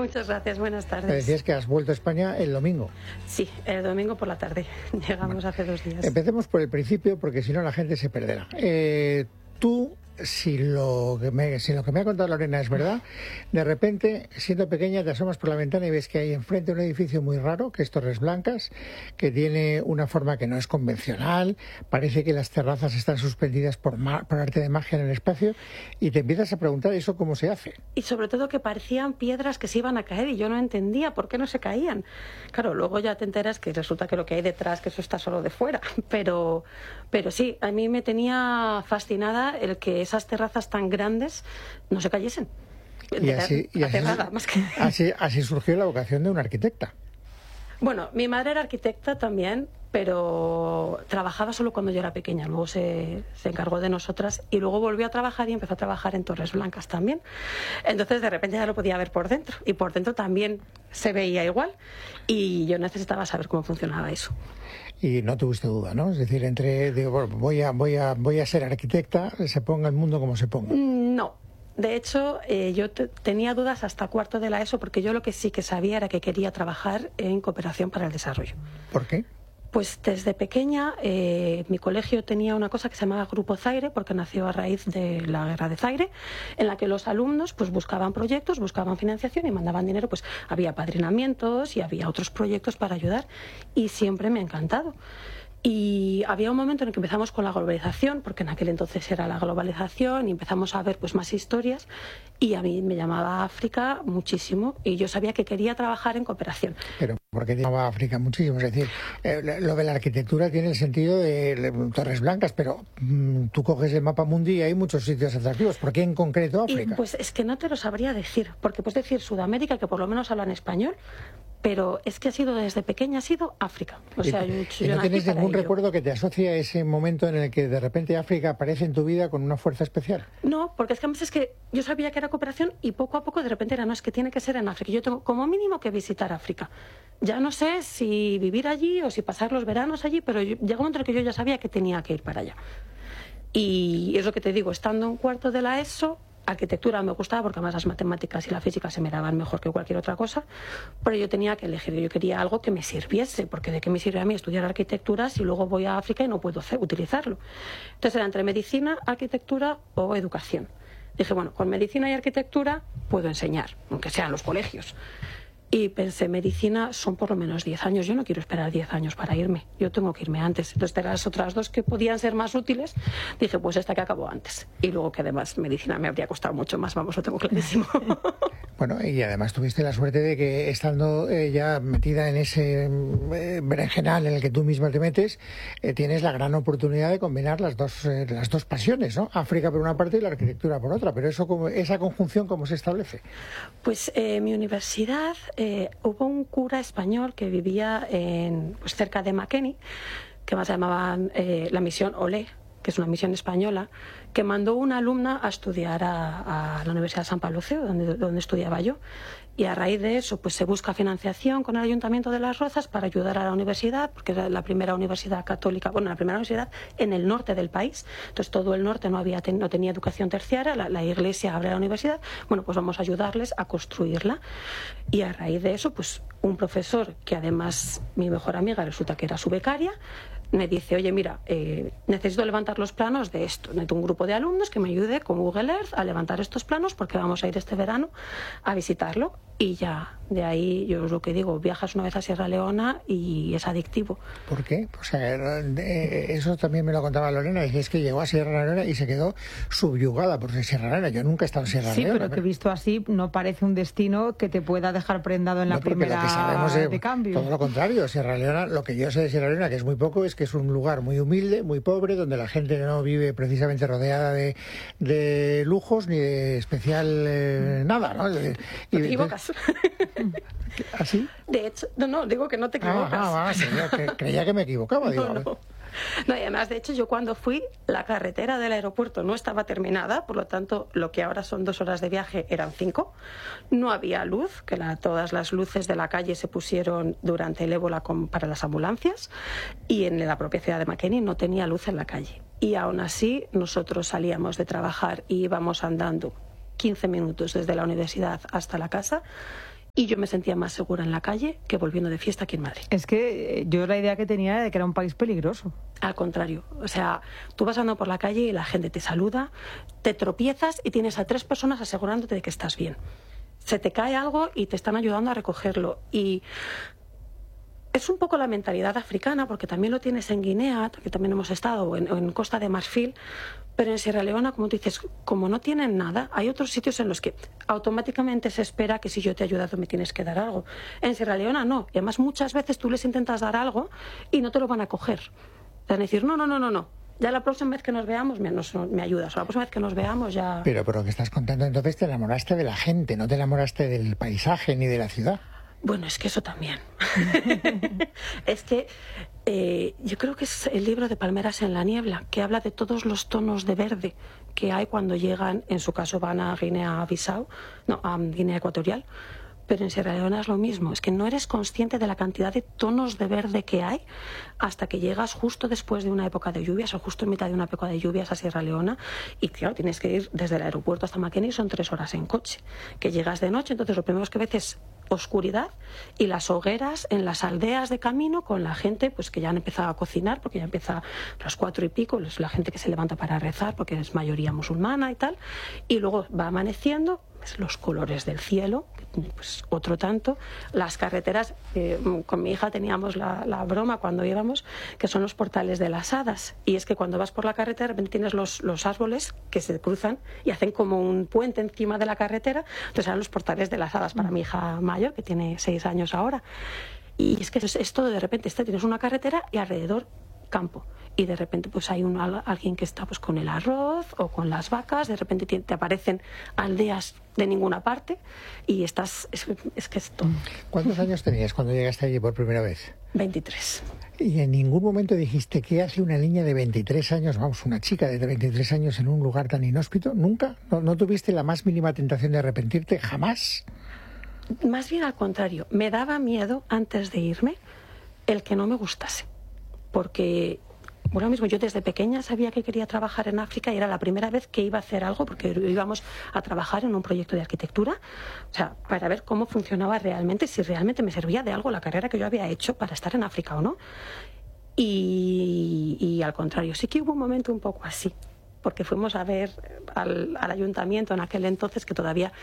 Muchas gracias, buenas tardes. Me decías que has vuelto a España el domingo. Sí, el domingo por la tarde. Llegamos hace 2 días. Empecemos por el principio, porque si no la gente se perderá. Tú, si lo que me ha contado Lorena es verdad, de repente, siendo pequeña, te asomas por la ventana y ves que hay enfrente un edificio muy raro, que es Torres Blancas, que tiene una forma que no es convencional, parece que las terrazas están suspendidas por arte de magia en el espacio, y te empiezas a preguntar eso cómo se hace. Y sobre todo que parecían piedras que se iban a caer y yo no entendía por qué no se caían. Claro, luego ya te enteras que resulta que lo que hay detrás, que eso está solo de fuera. Pero sí, a mí me tenía fascinada el que esas terrazas tan grandes no se cayesen. Así surgió la vocación de una arquitecta. Bueno, mi madre era arquitecta también, pero trabajaba solo cuando yo era pequeña. Luego se encargó de nosotras y luego volvió a trabajar y empezó a trabajar en Torres Blancas también. Entonces de repente ya lo podía ver por dentro y por dentro también se veía igual y yo necesitaba saber cómo funcionaba eso. Y no tuviste duda, ¿no? Es decir, voy a ser arquitecta, se ponga el mundo como se ponga. No. De hecho, yo tenía dudas hasta cuarto de la ESO, porque yo lo que sí que sabía era que quería trabajar en cooperación para el desarrollo. ¿Por qué? Pues desde pequeña mi colegio tenía una cosa que se llamaba Grupo Zaire, porque nació a raíz de la guerra de Zaire, en la que los alumnos pues buscaban proyectos, buscaban financiación y mandaban dinero. Pues había apadrinamientos y había otros proyectos para ayudar y siempre me ha encantado. Y había un momento en el que empezamos con la globalización, porque en aquel entonces era la globalización, y empezamos a ver pues más historias, y a mí me llamaba África muchísimo, y yo sabía que quería trabajar en cooperación. Pero ¿por qué te llamaba África muchísimo? Es decir, lo de la arquitectura tiene el sentido de Torres Blancas, pero tú coges el mapa mundi y hay muchos sitios atractivos. ¿Por qué en concreto África? Y pues es que no te lo sabría decir, porque puedes decir Sudamérica, que por lo menos hablan español, pero es que desde pequeña ha sido África. O sea, ¿Y no tienes ningún recuerdo que te asocie a ese momento en el que de repente África aparece en tu vida con una fuerza especial? No, porque es que además es que yo sabía que era cooperación y poco a poco de repente era, no, es que tiene que ser en África. Yo tengo como mínimo que visitar África. Ya no sé si vivir allí o si pasar los veranos allí, pero llegó un momento en el que yo ya sabía que tenía que ir para allá. Y es lo que te digo, estando en cuarto de la ESO, arquitectura me gustaba porque además las matemáticas y la física se me daban mejor que cualquier otra cosa, pero yo tenía que elegir, yo quería algo que me sirviese, porque de qué me sirve a mí estudiar arquitectura si luego voy a África y no puedo utilizarlo. Entonces era entre medicina, arquitectura o educación. Dije, bueno, con medicina y arquitectura puedo enseñar, aunque sea en los colegios. Y pensé, medicina son por lo menos 10 años. Yo no quiero esperar 10 años para irme. Yo tengo que irme antes. Entonces, de las otras dos que podían ser más útiles, dije, pues esta que acabó antes. Y luego que además medicina me habría costado mucho más, vamos, lo tengo clarísimo. Bueno, y además tuviste la suerte de que estando ya metida en ese berenjenal en el que tú misma te metes, tienes la gran oportunidad de combinar las dos pasiones, ¿no? África por una parte y la arquitectura por otra. Pero esa conjunción, ¿cómo se establece? Pues mi universidad... hubo un cura español que vivía cerca de Makeni, que más llamaban la misión Olé, que es una misión española, que mandó una alumna a estudiar a la Universidad de San Pablo Ceo, donde estudiaba yo. Y a raíz de eso pues se busca financiación con el Ayuntamiento de Las Rozas para ayudar a la universidad, porque era la primera universidad católica, la primera universidad en el norte del país. Entonces todo el norte no tenía educación terciaria, la Iglesia abre la universidad, bueno, pues vamos a ayudarles a construirla. Y a raíz de eso, pues un profesor, que además mi mejor amiga resulta que era su becaria, me dice, oye, mira, necesito levantar los planos de esto. Necesito un grupo de alumnos que me ayude con Google Earth a levantar estos planos porque vamos a ir este verano a visitarlo. Y ya, de ahí, yo es lo que digo, viajas una vez a Sierra Leona y es adictivo. ¿Por qué? O sea, eso también me lo contaba Lorena, y es que llegó a Sierra Leona y se quedó subyugada por Sierra Leona. Yo nunca he estado en Sierra Leona. Sí, pero que visto así no parece un destino que te pueda dejar prendado en la primera lo que sabemos de cambio. Todo lo contrario, Sierra Leona, lo que yo sé de Sierra Leona, que es muy poco, es que es un lugar muy humilde, muy pobre, donde la gente no vive precisamente rodeada de lujos ni de especial nada, ¿no? Te equivocas. ¿Así? De hecho, no, digo que no te equivocas. Sí, creía que me equivocaba. Digo, No, y además, de hecho, yo cuando fui, la carretera del aeropuerto no estaba terminada, por lo tanto, lo que ahora son 2 horas de viaje eran 5. No había luz, que todas las luces de la calle se pusieron durante el ébola para las ambulancias, y en la propia ciudad de Makeni no tenía luz en la calle. Y aún así, nosotros salíamos de trabajar y íbamos andando 15 minutos desde la universidad hasta la casa, Y yo me sentía más segura en la calle que volviendo de fiesta aquí en Madrid. Es que yo la idea que tenía era de que era un país peligroso. Al contrario, o sea, tú vas andando por la calle y la gente te saluda, te tropiezas y tienes a 3 personas asegurándote de que estás bien. Se te cae algo y te están ayudando a recogerlo. Y es un poco la mentalidad africana, porque también lo tienes en Guinea, que también hemos estado, o en Costa de Marfil, pero en Sierra Leona, como tú dices, como no tienen nada, hay otros sitios en los que automáticamente se espera que si yo te he ayudado me tienes que dar algo. En Sierra Leona no, y además muchas veces tú les intentas dar algo y no te lo van a coger. Te van a decir, no. Ya la próxima vez que nos veamos me ayudas, o la próxima vez que nos veamos ya... Pero por lo que estás contando, entonces te enamoraste de la gente, no te enamoraste del paisaje ni de la ciudad. Bueno, es que eso también. Es que yo creo que es el libro de Palmeras en la niebla, que habla de todos los tonos de verde que hay cuando llegan, en su caso van a Guinea-Bissau, no, a Guinea Ecuatorial, pero en Sierra Leona es lo mismo, es que no eres consciente de la cantidad de tonos de verde que hay hasta que llegas justo después de una época de lluvias o justo en mitad de una época de lluvias a Sierra Leona y claro, tienes que ir desde el aeropuerto hasta Makeni, son 3 horas en coche, que llegas de noche, entonces lo primero que ves es oscuridad y las hogueras en las aldeas de camino con la gente pues que ya han empezado a cocinar porque ya empieza a las 4 y pico, la gente que se levanta para rezar porque es mayoría musulmana y tal, y luego va amaneciendo, los colores del cielo, pues otro tanto, las carreteras, con mi hija teníamos la broma cuando íbamos, que son los portales de las hadas, y es que cuando vas por la carretera de repente tienes los árboles que se cruzan y hacen como un puente encima de la carretera, entonces eran los portales de las hadas para mi hija mayor, que tiene 6 años ahora, y es que es todo de repente, tienes una carretera y alrededor campo. Y de repente pues hay alguien que está pues con el arroz o con las vacas, de repente te aparecen aldeas de ninguna parte y es que es todo. ¿Cuántos años tenías cuando llegaste allí por primera vez? 23. ¿Y en ningún momento dijiste qué hace una niña de 23 años, vamos, una chica de 23 años en un lugar tan inhóspito? ¿Nunca? ¿No tuviste la más mínima tentación de arrepentirte? ¿Jamás? Más bien al contrario, me daba miedo antes de irme el que no me gustase, porque... Bueno, mismo yo desde pequeña sabía que quería trabajar en África y era la primera vez que iba a hacer algo porque íbamos a trabajar en un proyecto de arquitectura, o sea, para ver cómo funcionaba realmente, si realmente me servía de algo la carrera que yo había hecho para estar en África o no. Y al contrario, sí que hubo un momento un poco así, porque fuimos a ver al ayuntamiento en aquel entonces que todavía...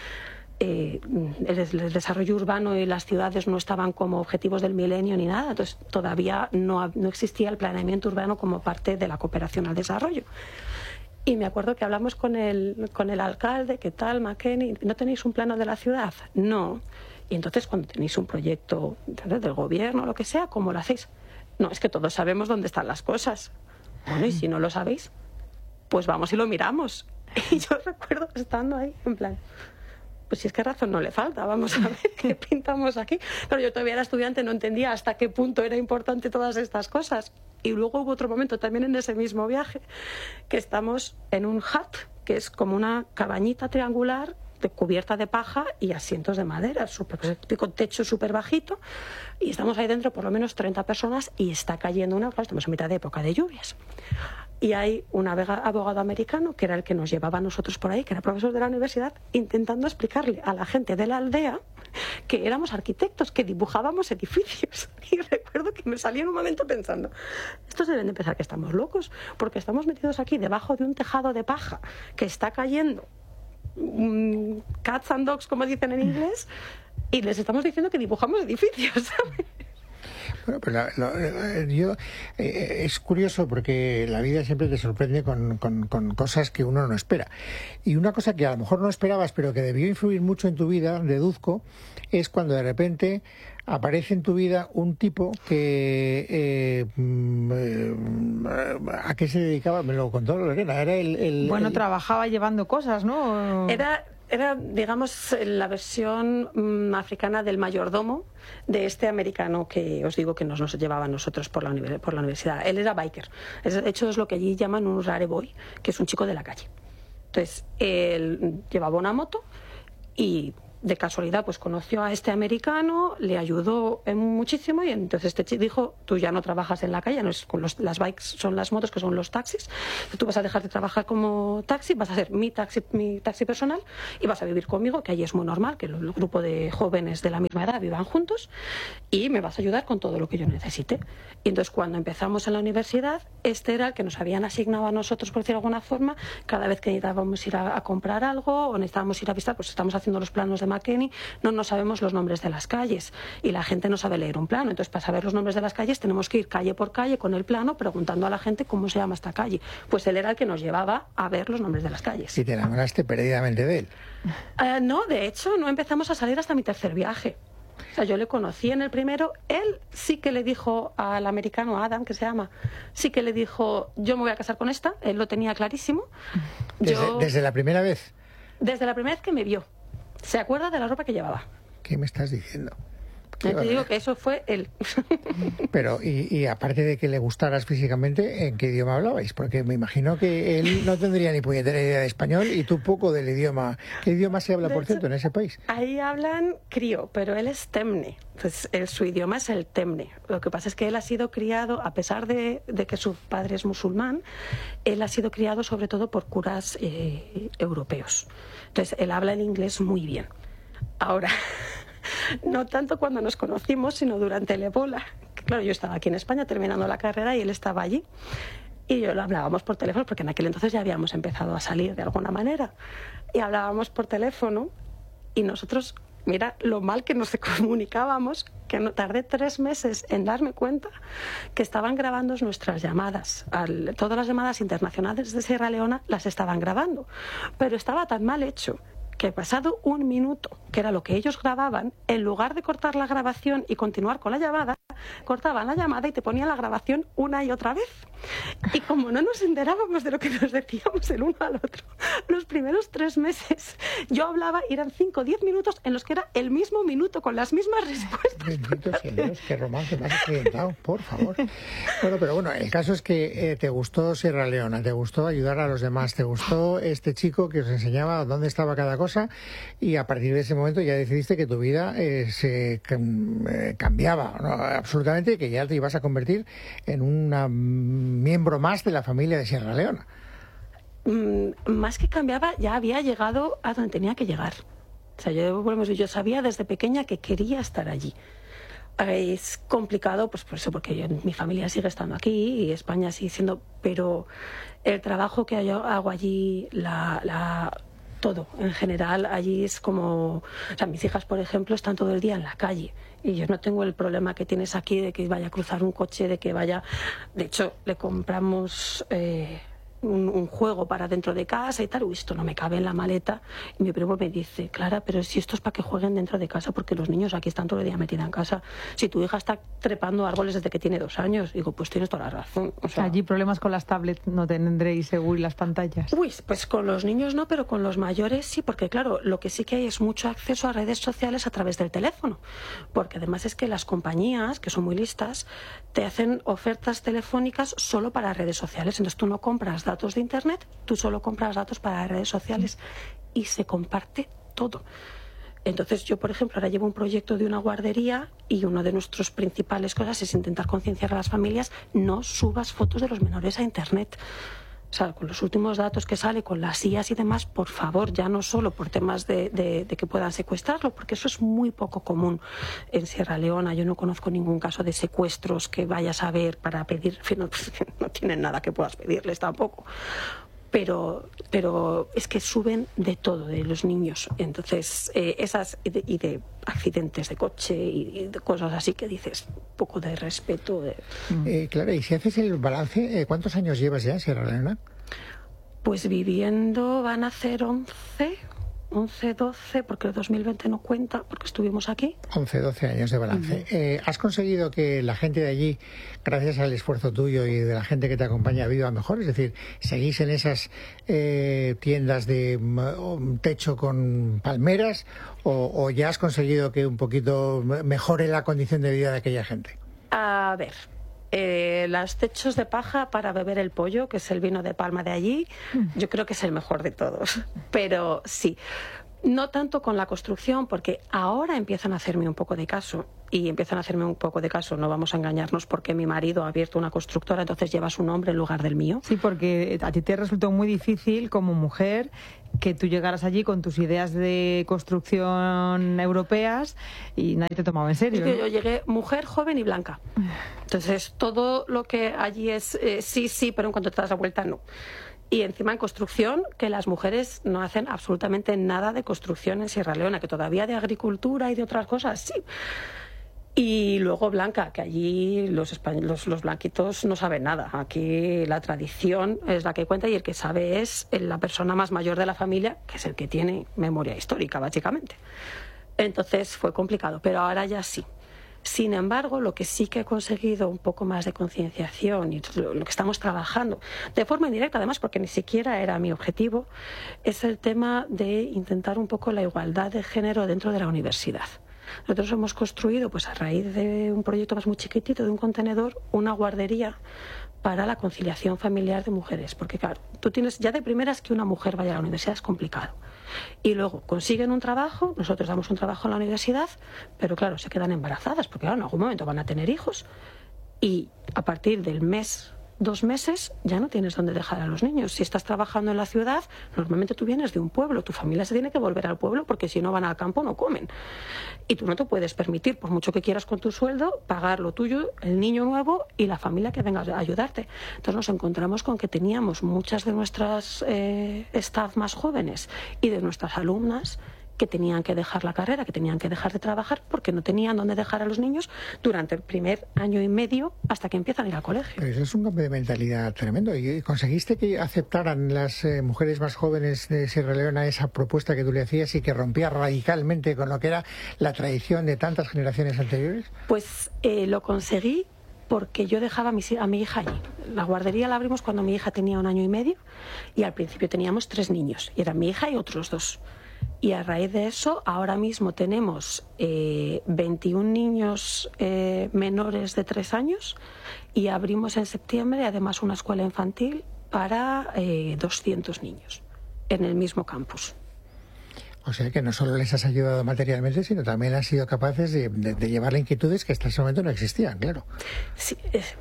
el desarrollo urbano y las ciudades no estaban como objetivos del milenio ni nada, entonces todavía no existía el planeamiento urbano como parte de la cooperación al desarrollo. Y me acuerdo que hablamos con el alcalde, ¿qué tal, Makeni? ¿No tenéis un plano de la ciudad? No. Y entonces cuando tenéis un proyecto del gobierno o lo que sea, ¿cómo lo hacéis? No, es que todos sabemos dónde están las cosas. Bueno, y si no lo sabéis, pues vamos y lo miramos. Y yo recuerdo estando ahí, en plan... Pues si es que razón no le falta, vamos a ver qué pintamos aquí. Pero yo todavía era estudiante, no entendía hasta qué punto era importante todas estas cosas. Y luego hubo otro momento también en ese mismo viaje, que estamos en un hut, que es como una cabañita triangular de cubierta de paja y asientos de madera, con techo súper bajito, y estamos ahí dentro por lo menos 30 personas y está cayendo claro, estamos en mitad de época de lluvias. Y hay un abogado americano, que era el que nos llevaba a nosotros por ahí, que era profesor de la universidad, intentando explicarle a la gente de la aldea que éramos arquitectos, que dibujábamos edificios. Y recuerdo que me salí en un momento pensando, estos deben de pensar que estamos locos, porque estamos metidos aquí debajo de un tejado de paja que está cayendo, cats and dogs, como dicen en inglés, y les estamos diciendo que dibujamos edificios, ¿sabes? Bueno, pero es curioso porque la vida siempre te sorprende con cosas que uno no espera. Y una cosa que a lo mejor no esperabas, pero que debió influir mucho en tu vida, deduzco, es cuando de repente aparece en tu vida un tipo que... ¿a qué se dedicaba? Me lo contó Lorena. Era trabajaba llevando cosas, ¿no? Era, digamos, la versión africana del mayordomo de este americano que os digo que nos llevaba a nosotros por la universidad. Él era biker. De hecho, es lo que allí llaman un rare boy, que es un chico de la calle. Entonces, él llevaba una moto y de casualidad pues conoció a este americano, le ayudó muchísimo, y entonces este dijo: tú ya no trabajas en la calle, no es con las bikes, son las motos, que son los taxis, tú vas a dejar de trabajar como taxi, vas a ser mi taxi personal, y vas a vivir conmigo, que allí es muy normal que el grupo de jóvenes de la misma edad vivan juntos, y me vas a ayudar con todo lo que yo necesite. Y entonces, cuando empezamos en la universidad, este era el que nos habían asignado a nosotros, por decir de alguna forma, cada vez que necesitábamos ir a comprar algo o necesitábamos ir a visitar, pues estamos haciendo los planos de McKenney, no sabemos los nombres de las calles y la gente no sabe leer un plano. Entonces, para saber los nombres de las calles tenemos que ir calle por calle con el plano preguntando a la gente cómo se llama esta calle. Pues él era el que nos llevaba a ver los nombres de las calles. ¿Y te enamoraste perdidamente de él? No, de hecho no empezamos a salir hasta mi tercer viaje. O sea, yo le conocí en el primero, él sí que le dijo al americano, Adam, que se llama, sí que le dijo: yo me voy a casar con esta, él lo tenía clarísimo. ¿Desde la primera vez? Desde la primera vez que me vio. Se acuerda de la ropa que llevaba. ¿Qué me estás diciendo? Te digo que eso fue él. Pero, y aparte de que le gustaras físicamente, ¿en qué idioma hablabais? Porque me imagino que él no tendría ni puñetera idea de español y tú poco del idioma. ¿Qué idioma se habla, por cierto, en ese país? Ahí hablan crío, pero él es temne. Entonces, su idioma es el temne. Lo que pasa es que él ha sido criado, a pesar de que su padre es musulmán, él ha sido criado sobre todo por curas europeos. Entonces, él habla el inglés muy bien. Ahora, no tanto cuando nos conocimos, sino durante el ébola. Claro, yo estaba aquí en España terminando la carrera y él estaba allí. Y yo lo hablábamos por teléfono, porque en aquel entonces ya habíamos empezado a salir de alguna manera. Y hablábamos por teléfono y nosotros, mira lo mal que nos comunicábamos, que no tardé 3 meses en darme cuenta que estaban grabando nuestras llamadas. Todas las llamadas internacionales de Sierra Leona las estaban grabando. Pero estaba tan mal hecho que pasado 1 minuto, que era lo que ellos grababan, en lugar de cortar la grabación y continuar con la llamada, cortaban la llamada y te ponían la grabación una y otra vez. Y como no nos enterábamos de lo que nos decíamos el uno al otro, los primeros 3 meses yo hablaba y eran 5 o 10 minutos en los que era el mismo minuto con las mismas respuestas. Bendito sea Dios, qué romance me has accidentado, por favor. Bueno, pero bueno, el caso es que te gustó Sierra Leona, te gustó ayudar a los demás, te gustó este chico que os enseñaba dónde estaba cada cosa, y a partir de ese momento ya decidiste que tu vida se cambiaba, ¿no? Absolutamente, que ya te ibas a convertir en un miembro más de la familia de Sierra Leona. Más que cambiaba, ya había llegado a donde tenía que llegar. O sea, yo sabía desde pequeña que quería estar allí. Es complicado, pues por eso, porque mi familia sigue estando aquí y España sigue siendo, pero el trabajo que yo hago allí, todo en general allí es como, o sea, mis hijas, por ejemplo, están todo el día en la calle y yo no tengo el problema que tienes aquí de que vaya a cruzar un coche, de que vaya. De hecho, le compramos un juego para dentro de casa y tal. Uy, esto no me cabe en la maleta. Y mi primo me dice: Clara, pero si esto es para que jueguen dentro de casa, porque los niños aquí están todo el día metida en casa. Si tu hija está trepando árboles desde que tiene 2 años, digo, pues tienes toda la razón. O sea, allí problemas con las tablets no tendréis, seguro, y las pantallas. Uy, pues con los niños no, pero con los mayores sí, porque claro, lo que sí que hay es mucho acceso a redes sociales a través del teléfono, porque además es que las compañías, que son muy listas, te hacen ofertas telefónicas solo para redes sociales. Entonces tú no compras datos de internet, tú solo compras datos para redes sociales y se comparte todo. Entonces yo, por ejemplo, ahora llevo un proyecto de una guardería y una de nuestras principales cosas es intentar concienciar a las familias: no subas fotos de los menores a internet. O sea, con los últimos datos que sale, con las IAs y demás, por favor, ya no solo por temas de que puedan secuestrarlo, porque eso es muy poco común en Sierra Leona. Yo no conozco ningún caso de secuestros que vayas a ver para pedir, no tienen nada que puedas pedirles tampoco. Pero es que suben de todo, de los niños. Entonces, esas y de accidentes de coche y de cosas así que dices, un poco de respeto. Claro, y si haces el balance, ¿cuántos años llevas ya en Sierra Leona? Pues viviendo van a ser 11, 12, porque el 2020 no cuenta, porque estuvimos aquí. 11, 12 años de balance. ¿Has conseguido que la gente de allí, gracias al esfuerzo tuyo y de la gente que te acompaña, viva mejor? Es decir, ¿seguís en esas tiendas de techo con palmeras o ya has conseguido que un poquito mejore la condición de vida de aquella gente? A ver, los techos de paja para beber el pollo, que es el vino de palma de allí, yo creo que es el mejor de todos. Pero sí, No tanto con la construcción, porque ahora empiezan a hacerme un poco de caso. Y empiezan a hacerme un poco de caso, no vamos a engañarnos, porque mi marido ha abierto una constructora, entonces lleva su nombre en lugar del mío. Sí, porque a ti te resultó muy difícil como mujer que tú llegaras allí con tus ideas de construcción europeas y nadie te tomaba en serio. Es que yo llegué mujer, joven y blanca. Entonces todo lo que allí es sí, pero en cuanto te das la vuelta, no. Y encima en construcción, que las mujeres no hacen absolutamente nada de construcción en Sierra Leona, que todavía de agricultura y de otras cosas, sí. Y luego blanca, que allí los blanquitos no saben nada. Aquí la tradición es la que cuenta y el que sabe es la persona más mayor de la familia, que es el que tiene memoria histórica, básicamente. Entonces fue complicado, pero ahora ya sí. Sin embargo, lo que sí que he conseguido un poco más de concienciación y lo que estamos trabajando, de forma indirecta además, porque ni siquiera era mi objetivo, es el tema de intentar un poco la igualdad de género dentro de la universidad. Nosotros hemos construido, pues a raíz de un proyecto más muy chiquitito, de un contenedor, una guardería para la conciliación familiar de mujeres. Porque claro, tú tienes ya de primeras que una mujer vaya a la universidad es complicado. Y luego consiguen un trabajo, nosotros damos un trabajo en la universidad, pero claro, se quedan embarazadas, porque claro, en algún momento van a tener hijos. Y a partir del mes, 2 meses, ya no tienes dónde dejar a los niños. Si estás trabajando en la ciudad, normalmente tú vienes de un pueblo, tu familia se tiene que volver al pueblo porque si no van al campo no comen. Y tú no te puedes permitir, por mucho que quieras con tu sueldo, pagar lo tuyo, el niño nuevo y la familia que venga a ayudarte. Entonces nos encontramos con que teníamos muchas de nuestras staff más jóvenes y de nuestras alumnas que tenían que dejar la carrera, que tenían que dejar de trabajar porque no tenían dónde dejar a los niños durante el primer año y medio hasta que empiezan a ir al colegio. Pero eso es un cambio de mentalidad tremendo. ¿Y conseguiste que aceptaran las mujeres más jóvenes de Sierra Leona esa propuesta que tú le hacías y que rompía radicalmente con lo que era la tradición de tantas generaciones anteriores? Pues lo conseguí porque yo dejaba a mi hija allí. La guardería la abrimos cuando mi hija tenía 1 año y medio y al principio teníamos 3 niños. Y eran mi hija y otros 2. Y a raíz de eso, ahora mismo tenemos 21 niños menores de 3 años y abrimos en septiembre además una escuela infantil para 200 niños en el mismo campus. O sea que no solo les has ayudado materialmente, sino también has sido capaces de llevarle inquietudes que hasta ese momento no existían, claro. Sí,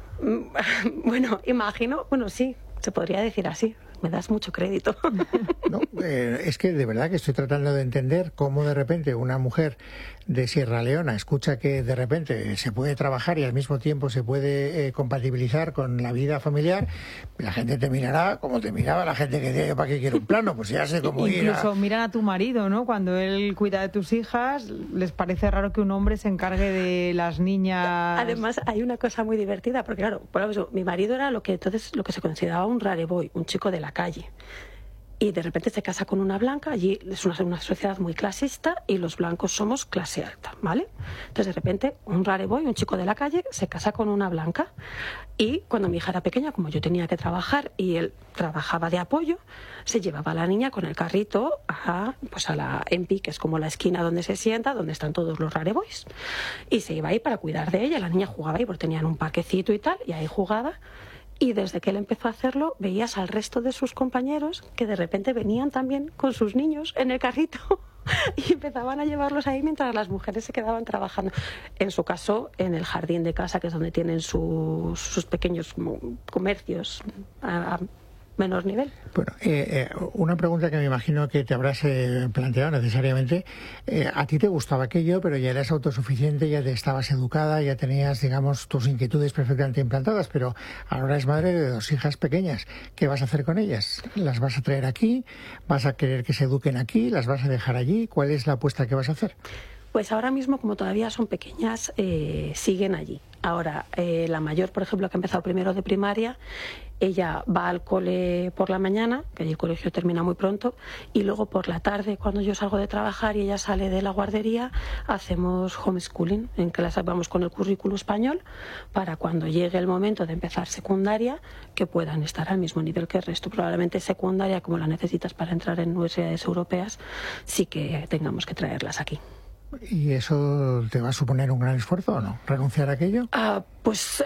bueno, imagino, bueno, sí, se podría decir así. Me das mucho crédito. No, es que de verdad que estoy tratando de entender cómo de repente una mujer de Sierra Leona escucha que de repente se puede trabajar y al mismo tiempo se puede compatibilizar con la vida familiar. La gente te mirará como te miraba la gente que decía, yo para qué quiero un plano, pues ya sé cómo ir. Incluso miran a tu marido, ¿no? Cuando él cuida de tus hijas, les parece raro que un hombre se encargue de las niñas. Además, hay una cosa muy divertida, porque claro, por ejemplo, mi marido era lo que se consideraba un rare boy, un chico de la calle. Y de repente se casa con una blanca, allí es una sociedad muy clasista y los blancos somos clase alta, ¿vale? Entonces de repente un rare boy, un chico de la calle, se casa con una blanca y cuando mi hija era pequeña, como yo tenía que trabajar y él trabajaba de apoyo, se llevaba a la niña con el carrito a la EMPI, que es como la esquina donde se sienta, donde están todos los rare boys. Y se iba ahí para cuidar de ella, la niña jugaba ahí porque tenían un parquecito y tal, y ahí jugaba. Y desde que él empezó a hacerlo, veías al resto de sus compañeros que de repente venían también con sus niños en el carrito y empezaban a llevarlos ahí mientras las mujeres se quedaban trabajando. En su caso, en el jardín de casa, que es donde tienen sus pequeños comercios a menor nivel. Bueno, una pregunta que me imagino que te habrás planteado necesariamente. A ti te gustaba aquello, pero ya eras autosuficiente, ya te estabas educada, ya tenías, digamos, tus inquietudes perfectamente implantadas, pero ahora eres madre de 2 hijas pequeñas. ¿Qué vas a hacer con ellas? ¿Las vas a traer aquí? ¿Vas a querer que se eduquen aquí? ¿Las vas a dejar allí? ¿Cuál es la apuesta que vas a hacer? Pues ahora mismo, como todavía son pequeñas, siguen allí. Ahora, la mayor, por ejemplo, que ha empezado primero de primaria, ella va al cole por la mañana, que allí el colegio termina muy pronto, y luego por la tarde, cuando yo salgo de trabajar y ella sale de la guardería, hacemos homeschooling, en que las vamos con el currículo español, para cuando llegue el momento de empezar secundaria, que puedan estar al mismo nivel que el resto. Probablemente secundaria, como la necesitas para entrar en universidades europeas, sí que tengamos que traerlas aquí. ¿Y eso te va a suponer un gran esfuerzo o no? ¿Renunciar a aquello? Pues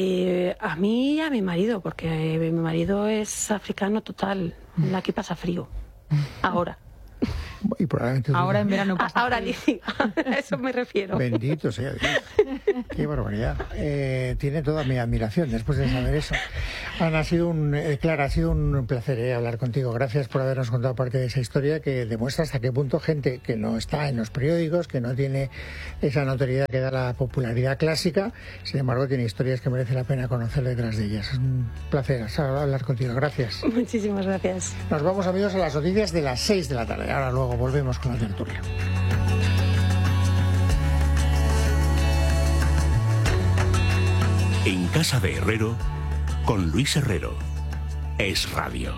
a mí y a mi marido, porque mi marido es africano total. Aquí pasa frío. Ahora. Y probablemente ahora en verano pasa. Ahora sí, a eso me refiero. Bendito sea Dios. Qué barbaridad. Tiene toda mi admiración después de saber eso. Ana, Clara, ha sido un placer hablar contigo. Gracias por habernos contado parte de esa historia que demuestra hasta qué punto gente que no está en los periódicos, que no tiene esa notoriedad que da la popularidad clásica, sin embargo tiene historias que merece la pena conocer detrás de ellas. Es un placer hablar contigo. Gracias. Muchísimas gracias. Nos vamos, amigos, a las noticias de las 6 de la tarde. Ahora luego volvemos con la tertulia. En Casa de Herrero, con Luis Herrero. Es Radio.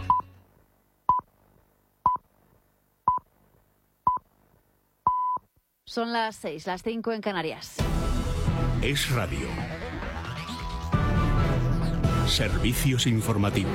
Son las 6, las 5 en Canarias. Es Radio. Servicios informativos.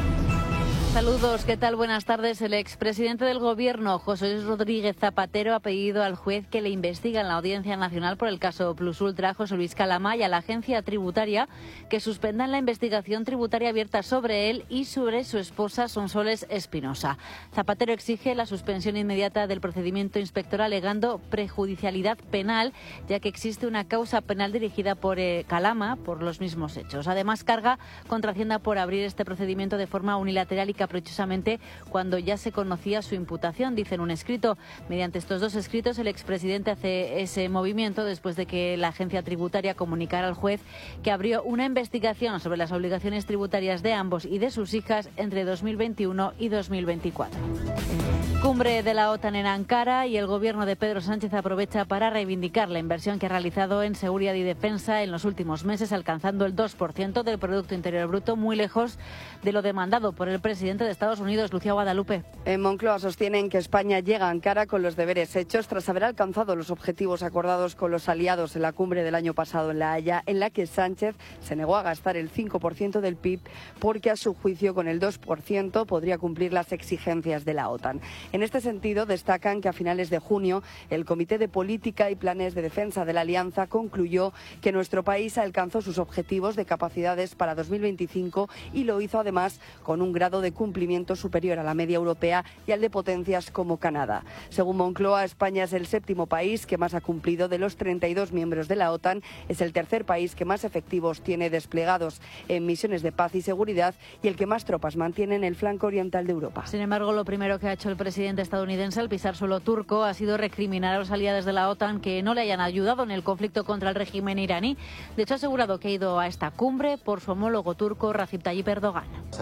Saludos, ¿qué tal? Buenas tardes. El expresidente del Gobierno, José Luis Rodríguez Zapatero, ha pedido al juez que le investiga en la Audiencia Nacional por el caso Plus Ultra, José Luis Calama, y a la agencia tributaria que suspendan la investigación tributaria abierta sobre él y sobre su esposa Sonsoles Espinosa. Zapatero exige la suspensión inmediata del procedimiento inspector alegando prejudicialidad penal, ya que existe una causa penal dirigida por Calama por los mismos hechos. Además, carga contra Hacienda por abrir este procedimiento de forma unilateral y caprichosamente cuando ya se conocía su imputación, dice en un escrito. Mediante estos dos escritos, el expresidente hace ese movimiento después de que la agencia tributaria comunicara al juez que abrió una investigación sobre las obligaciones tributarias de ambos y de sus hijas entre 2021 y 2024. Cumbre de la OTAN en Ankara y el gobierno de Pedro Sánchez aprovecha para reivindicar la inversión que ha realizado en seguridad y defensa en los últimos meses, alcanzando el 2% del Producto Interior Bruto, muy lejos de lo demandado por el presidente de Estados Unidos, Lucía Guadalupe. En Moncloa sostienen que España llega a Ankara con los deberes hechos tras haber alcanzado los objetivos acordados con los aliados en la cumbre del año pasado en La Haya, en la que Sánchez se negó a gastar el 5% del PIB porque a su juicio con el 2% podría cumplir las exigencias de la OTAN. En este sentido, destacan que a finales de junio el Comité de Política y Planes de Defensa de la Alianza concluyó que nuestro país alcanzó sus objetivos de capacidades para 2025 y lo hizo además con un grado de cumplimiento superior a la media europea y al de potencias como Canadá. Según Moncloa, España es el 7º país que más ha cumplido de los 32 miembros de la OTAN, es el 3er país que más efectivos tiene desplegados en misiones de paz y seguridad y el que más tropas mantiene en el flanco oriental de Europa. Sin embargo, lo primero que ha hecho el presidente estadounidense al pisar suelo turco ha sido recriminar a los aliados de la OTAN que no le hayan ayudado en el conflicto contra el régimen iraní. De hecho, ha asegurado que ha ido a esta cumbre por su homólogo turco Recep Tayyip Erdogan.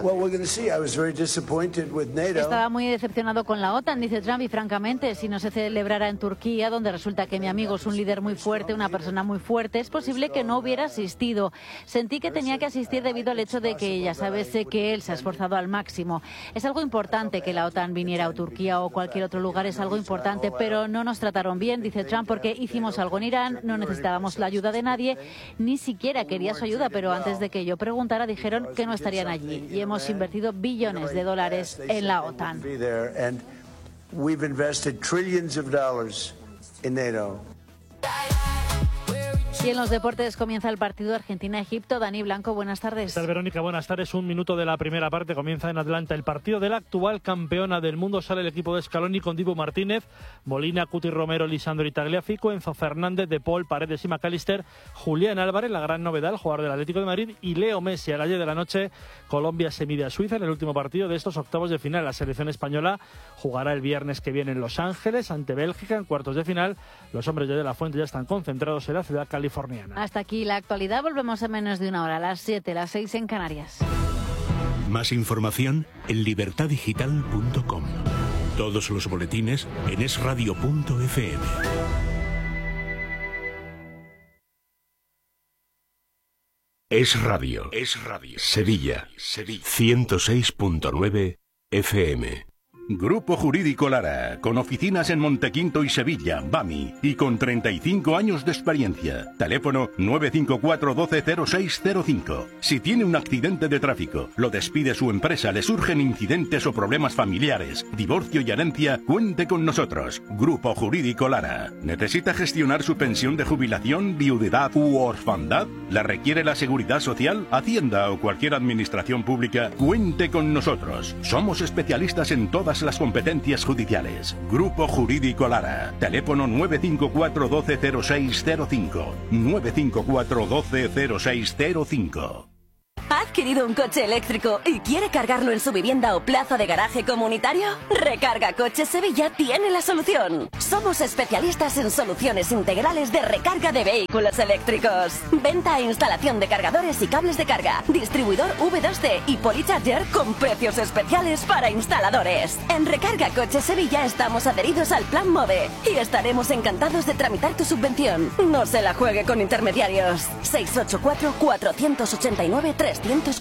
Estaba muy decepcionado con la OTAN, dice Trump, y francamente, si no se celebrara en Turquía, donde resulta que mi amigo es un líder muy fuerte, una persona muy fuerte, es posible que no hubiera asistido. Sentí que tenía que asistir debido al hecho de que, ya sabes, sé que él se ha esforzado al máximo. Es algo importante que la OTAN viniera a Turquía o cualquier otro lugar, es algo importante, pero no nos trataron bien, dice Trump, porque hicimos algo en Irán, no necesitábamos la ayuda de nadie, ni siquiera quería su ayuda, pero antes de que yo preguntara dijeron que no estarían allí y hemos invertido billones de dólares en la OTAN. Y en los deportes comienza el partido Argentina-Egipto. Dani Blanco, buenas tardes. ¿Qué tal, Verónica? Buenas tardes. Un minuto de la primera parte. Comienza en Atlanta el partido de la actual campeona del mundo. Sale el equipo de Scaloni con Dibu Martínez, Molina, Cuti Romero, Lisandro Tagliafico, Enzo Fernández, De Paul, Paredes y McAllister, Julián Álvarez, la gran novedad, el jugador del Atlético de Madrid, y Leo Messi. A las 10 de la noche, Colombia se mide a Suiza en el último partido de estos octavos de final. La selección española jugará el viernes que viene en Los Ángeles ante Bélgica en cuartos de final. Los hombres de la Fuente ya están concentrados en la ciudad californiana. Hasta aquí la actualidad. Volvemos en menos de una hora, a las 7, las 6 en Canarias. Más información en libertadigital.com. Todos los boletines en esradio.fm. Es Radio. Es Radio. Sevilla. 106.9 FM. Grupo Jurídico Lara, con oficinas en Montequinto y Sevilla, BAMI, y con 35 años de experiencia. Teléfono 954 120605. Si tiene un accidente de tráfico, lo despide su empresa, le surgen incidentes o problemas familiares, divorcio y herencia, cuente con nosotros. Grupo Jurídico Lara. ¿Necesita gestionar su pensión de jubilación, viudedad u orfandad? ¿La requiere la Seguridad Social, Hacienda o cualquier administración pública? Cuente con nosotros. Somos especialistas en todas todas las competencias judiciales. Grupo Jurídico Lara. Teléfono 954 12 0605. 954 12 0605. ¿Ha adquirido un coche eléctrico y quiere cargarlo en su vivienda o plaza de garaje comunitario? Recarga Coches Sevilla tiene la solución. Somos especialistas en soluciones integrales de recarga de vehículos eléctricos. Venta e instalación de cargadores y cables de carga. Distribuidor V2C y Polycharger con precios especiales para instaladores. En Recarga Coches Sevilla estamos adheridos al Plan MOVE y estaremos encantados de tramitar tu subvención. No se la juegue con intermediarios. 684-489-341.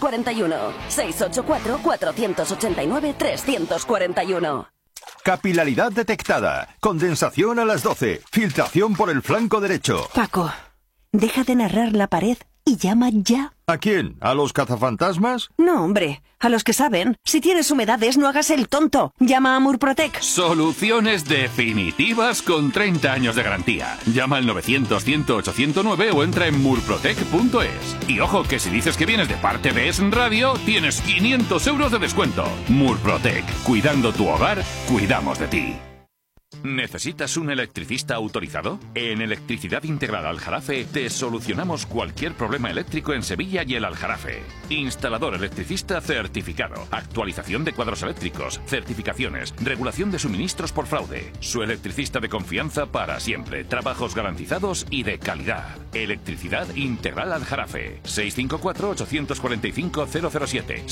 684-489-341. Capilaridad detectada. Condensación a las 12. Filtración por el flanco derecho. Paco, deja de narrar la pared y llama ya. ¿A quién? ¿A los cazafantasmas? No, hombre, a los que saben. Si tienes humedades, no hagas el tonto. Llama a Murprotec. Soluciones definitivas con 30 años de garantía. Llama al 900-100-809 o entra en murprotec.es. Y ojo, que si dices que vienes de parte de Es Radio, tienes 500 euros de descuento. Murprotec. Cuidando tu hogar, cuidamos de ti. ¿Necesitas un electricista autorizado? En Electricidad Integral Aljarafe te solucionamos cualquier problema eléctrico en Sevilla y el Aljarafe. Instalador electricista certificado, actualización de cuadros eléctricos, certificaciones, regulación de suministros por fraude. Su electricista de confianza para siempre, trabajos garantizados y de calidad. Electricidad Integral Aljarafe. 654-845-007.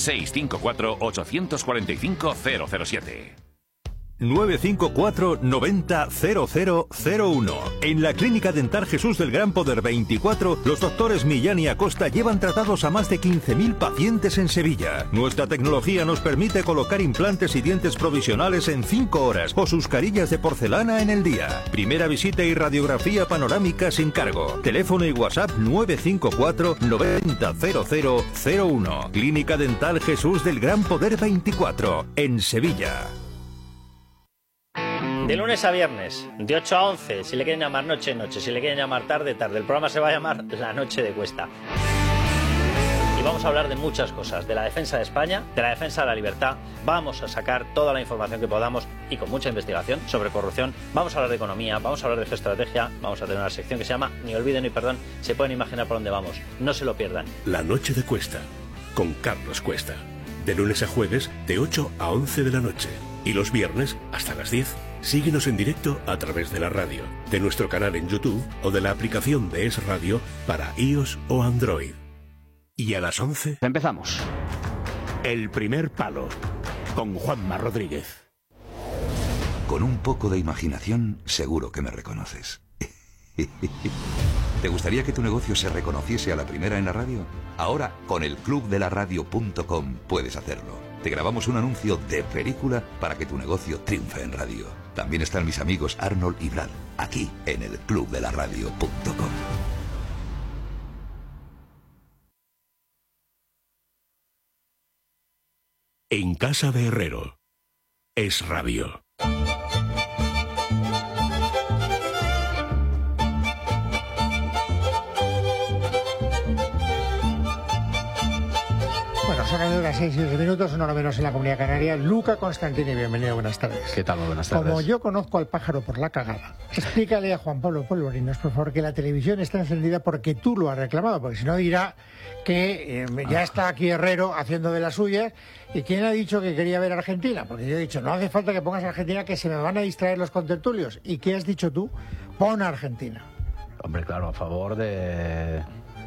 654-845-007. 954 90 0001. En la Clínica Dental Jesús del Gran Poder 24, los doctores Millán y Acosta llevan tratados a más de 15.000 pacientes en Sevilla. Nuestra tecnología nos permite colocar implantes y dientes provisionales en 5 horas o sus carillas de porcelana en el día. Primera visita y radiografía panorámica sin cargo. Teléfono y WhatsApp 954 90 0001. Clínica Dental Jesús del Gran Poder 24, en Sevilla. De lunes a viernes, de 8 a 11, si le quieren llamar noche, noche, si le quieren llamar tarde, tarde. El programa se va a llamar La Noche de Cuesta. Y vamos a hablar de muchas cosas, de la defensa de España, de la defensa de la libertad. Vamos a sacar toda la información que podamos y con mucha investigación sobre corrupción. Vamos a hablar de economía, vamos a hablar de geoestrategia, vamos a tener una sección que se llama Ni olviden ni perdón. Se pueden imaginar por dónde vamos, no se lo pierdan. La Noche de Cuesta, con Carlos Cuesta. De lunes a jueves, de 8 a 11 de la noche. Y los viernes, hasta las 10. Síguenos en directo a través de la radio, de nuestro canal en YouTube o de la aplicación de Es Radio para iOS o Android. Y a las 11... Empezamos. El primer palo, con Juanma Rodríguez. Con un poco de imaginación, seguro que me reconoces. ¿Te gustaría que tu negocio se reconociese a la primera en la radio? Ahora, con el clubdelaradio.com puedes hacerlo. Te grabamos un anuncio de película para que tu negocio triunfe en radio. También están mis amigos Arnold y Brad, aquí en el clubdelaradio.com. En casa de Herrero, Es Radio. Bueno, son las 6 y 10 minutos, una hora menos en la Comunidad Canaria. Luca Constantini, bienvenido, buenas tardes. ¿Qué tal? Buenas tardes. Como yo conozco al pájaro por la cagada, explícale a Juan Pablo Polvorinos, por favor, que la televisión está encendida porque tú lo has reclamado, porque si no dirá que ya está aquí Herrero haciendo de las suyas. ¿Y quién ha dicho que quería ver a Argentina? Porque yo he dicho, no hace falta que pongas a Argentina, que se me van a distraer los contertulios. ¿Y qué has dicho tú? Pon a Argentina. Hombre, claro, a favor de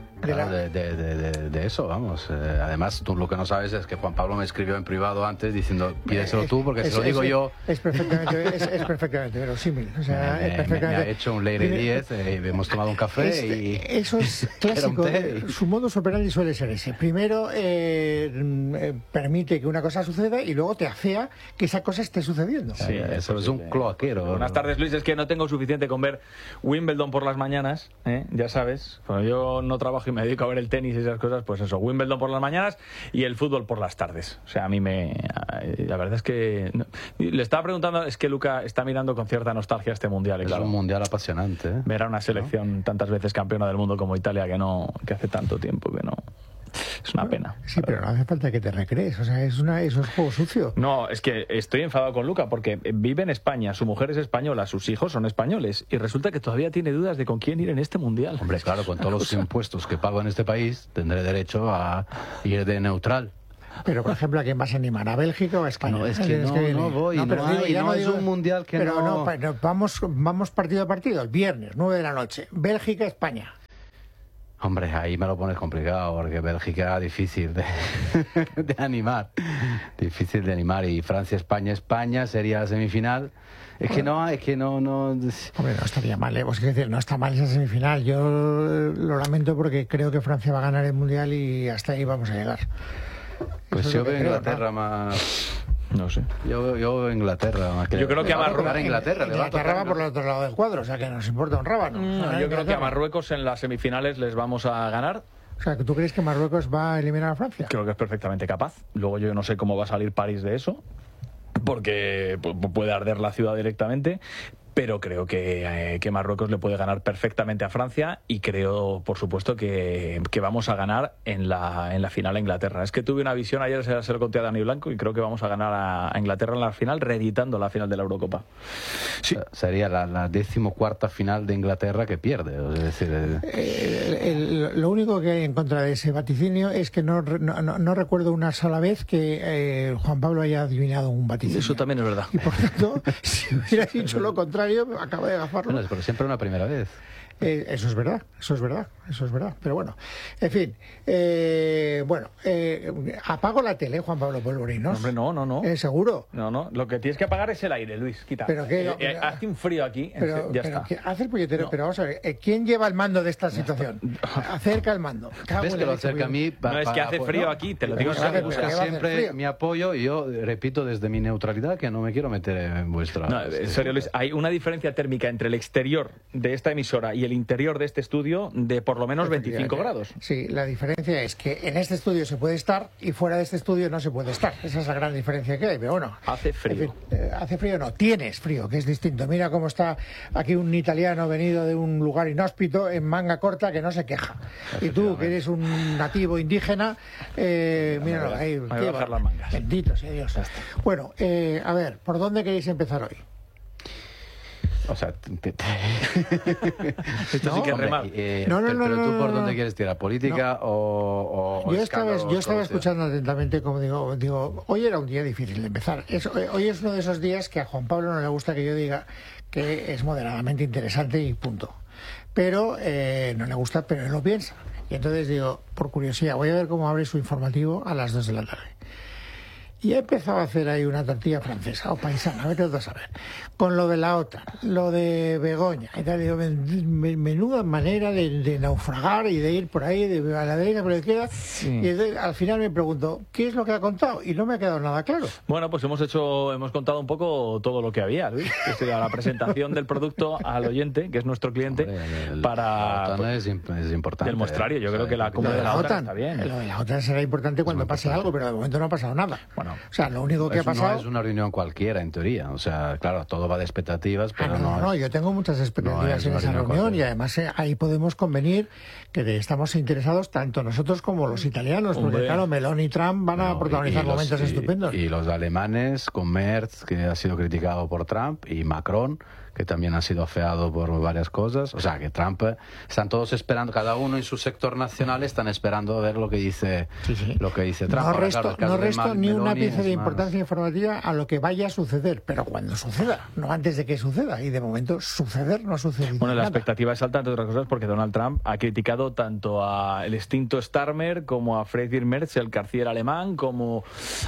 eso, vamos. Además, tú lo que no sabes es que Juan Pablo me escribió en privado antes diciendo, pídeselo tú, porque se lo digo yo. Es perfectamente verosímil. O sea, me ha hecho un Lady 10, hemos tomado un café y... Eso es clásico. Su modus operandi suele ser ese. Primero permite que una cosa suceda y luego te afea que esa cosa esté sucediendo. Sí, eso es un cloaquero. Buenas tardes, Luis. Es que no tengo suficiente con ver Wimbledon por las mañanas, ya sabes. Cuando yo no trabajo y me dedico a ver el tenis y esas cosas, pues eso, Wimbledon por las mañanas y el fútbol por las tardes. O sea, a mí la verdad es que... Le estaba preguntando, es que Luca está mirando con cierta nostalgia este mundial. Es un mundial apasionante. Ver a una selección tantas veces campeona del mundo como Italia que hace tanto tiempo que no... Es una pena. Sí, pero no hace falta que te recrees, o sea, eso es juego sucio. No, es que estoy enfadado con Luca porque vive en España, su mujer es española, sus hijos son españoles y resulta que todavía tiene dudas de con quién ir en este mundial. Hombre, claro, con todos los impuestos que pago en este país, tendré derecho a ir de neutral. Pero, por ejemplo, ¿a quién vas a animar? ¿A Bélgica o a España? No, es que no voy, no es un mundial que pero no... Pero vamos partido a partido, el viernes, 9 de la noche. Bélgica, España. Hombre, ahí me lo pones complicado, porque Bélgica difícil de animar. Difícil de animar. Y Francia, España sería la semifinal. Es que no... Hombre, no estaría mal, pues, es decir, no está mal esa semifinal. Yo lo lamento porque creo que Francia va a ganar el mundial y hasta ahí vamos a llegar. Pues yo veo Inglaterra más... No sé. Yo veo Inglaterra más que... Yo creo que a Marruecos... Inglaterra va por el otro lado del cuadro, o sea que nos importa un rábano. Yo creo que a Marruecos en las semifinales les vamos a ganar. O sea, ¿tú crees que Marruecos va a eliminar a Francia? Creo que es perfectamente capaz. Luego yo no sé cómo va a salir París de eso, porque puede arder la ciudad directamente. Pero creo que Marruecos le puede ganar perfectamente a Francia y creo, por supuesto, que vamos a ganar en la final a Inglaterra. Es que tuve una visión ayer, se lo conté a Dani Blanco, y creo que vamos a ganar a Inglaterra en la final, reeditando la final de la Eurocopa. Sí. Sería la 14ª final de Inglaterra que pierde. Es decir, lo único que hay en contra de ese vaticinio es que no recuerdo una sola vez que Juan Pablo haya adivinado un vaticinio. Eso también es verdad. Y por tanto, si hubiera dicho lo contrario, acabo de agafarlo. Bueno, pero siempre una primera vez. Eso es verdad. Pero bueno, en fin, apago la tele, Juan Pablo Polvorinos. Hombre, no. ¿Seguro? No, lo que tienes que apagar es el aire, Luis, quita. Pero hace un frío aquí, ya está. Hace el puñetero, no. Pero vamos a ver, ¿quién lleva el mando de esta situación? Acerca el mando. ¿Ves que lo acerca a mí? No, es que hace frío aquí, te lo digo siempre mi apoyo, y yo repito desde mi neutralidad que no me quiero meter en vuestra... No, en serio, Luis, hay una diferencia térmica entre el exterior de esta emisora y el interior de este estudio de por lo menos 25 grados. Sí, la diferencia es que en este estudio se puede estar y fuera de este estudio no se puede estar. Esa es la gran diferencia que hay, pero bueno. Hace frío. En fin, hace frío no, tienes frío, que es distinto. Mira cómo está aquí un italiano venido de un lugar inhóspito en manga corta que no se queja. Y tú, que eres un nativo indígena, míralo ahí. Voy a bajar las mangas. Bendito sea Dios. Bueno, a ver, ¿por dónde queréis empezar hoy? O sea, esto sí que es remar. Pero tú, ¿por dónde quieres tirar? ¿Política o yo estaba escuchando atentamente, como digo, hoy era un día difícil de empezar. Hoy es uno de esos días que a Juan Pablo no le gusta que yo diga que es moderadamente interesante y punto. Pero no le gusta, pero él lo piensa. Y entonces digo, por curiosidad, voy a ver cómo abre su informativo a las 2 de la tarde. Y he empezado a hacer ahí una tortilla francesa o paisana, vete a saber, con lo de la OTAN, lo de Begoña y tal. Digo, menuda manera de naufragar y de ir por ahí, a la derecha, por la izquierda. Sí. Y entonces, al final me pregunto, ¿qué es lo que ha contado? Y no me ha quedado nada claro. Bueno, pues hemos contado un poco todo lo que había, Luis. La presentación del producto al oyente, que es nuestro cliente, para... La OTAN es importante. El muestrario, yo creo que la cumbre de la OTAN está bien. Lo de la OTAN será importante cuando pase algo, pero de momento no ha pasado nada. Bueno, o sea, lo único que ha pasado... No es una reunión cualquiera, en teoría. O sea, claro, todo va de expectativas, pero no, yo tengo muchas expectativas en esa reunión y además ahí podemos convenir que estamos interesados tanto nosotros como los italianos, porque claro, Meloni y Trump van a protagonizar momentos estupendos. Y los alemanes, con Merz, que ha sido criticado por Trump, y Macron, que también ha sido afeado por varias cosas. O sea, que Trump, están todos esperando, cada uno en su sector nacional están esperando a ver lo que dice Trump. No resto ni una pieza de importancia informativa a lo que vaya a suceder, pero cuando suceda, no antes de que suceda. Y de momento suceder no sucede. Bueno, la expectativa es alta, entre otras cosas, porque Donald Trump ha criticado tanto al extinto Starmer como a Friedrich Merz, el canciller alemán, como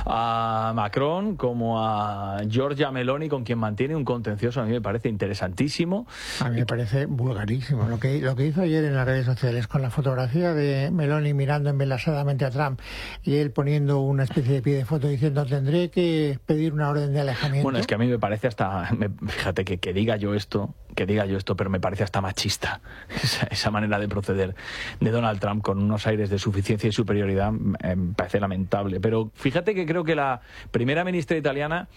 a Macron, como a Giorgia Meloni, con quien mantiene un contencioso, a mí me parece interesantísimo. A mí me parece vulgarísimo lo que hizo ayer en las redes sociales con la fotografía de Meloni mirando embelasadamente a Trump y él poniendo una especie de pie de foto diciendo tendré que pedir una orden de alejamiento. Bueno, es que a mí me parece hasta, fíjate que diga yo esto, pero me parece hasta machista esa manera de proceder de Donald Trump con unos aires de suficiencia y superioridad, me parece lamentable. Pero fíjate que creo que la primera ministra italiana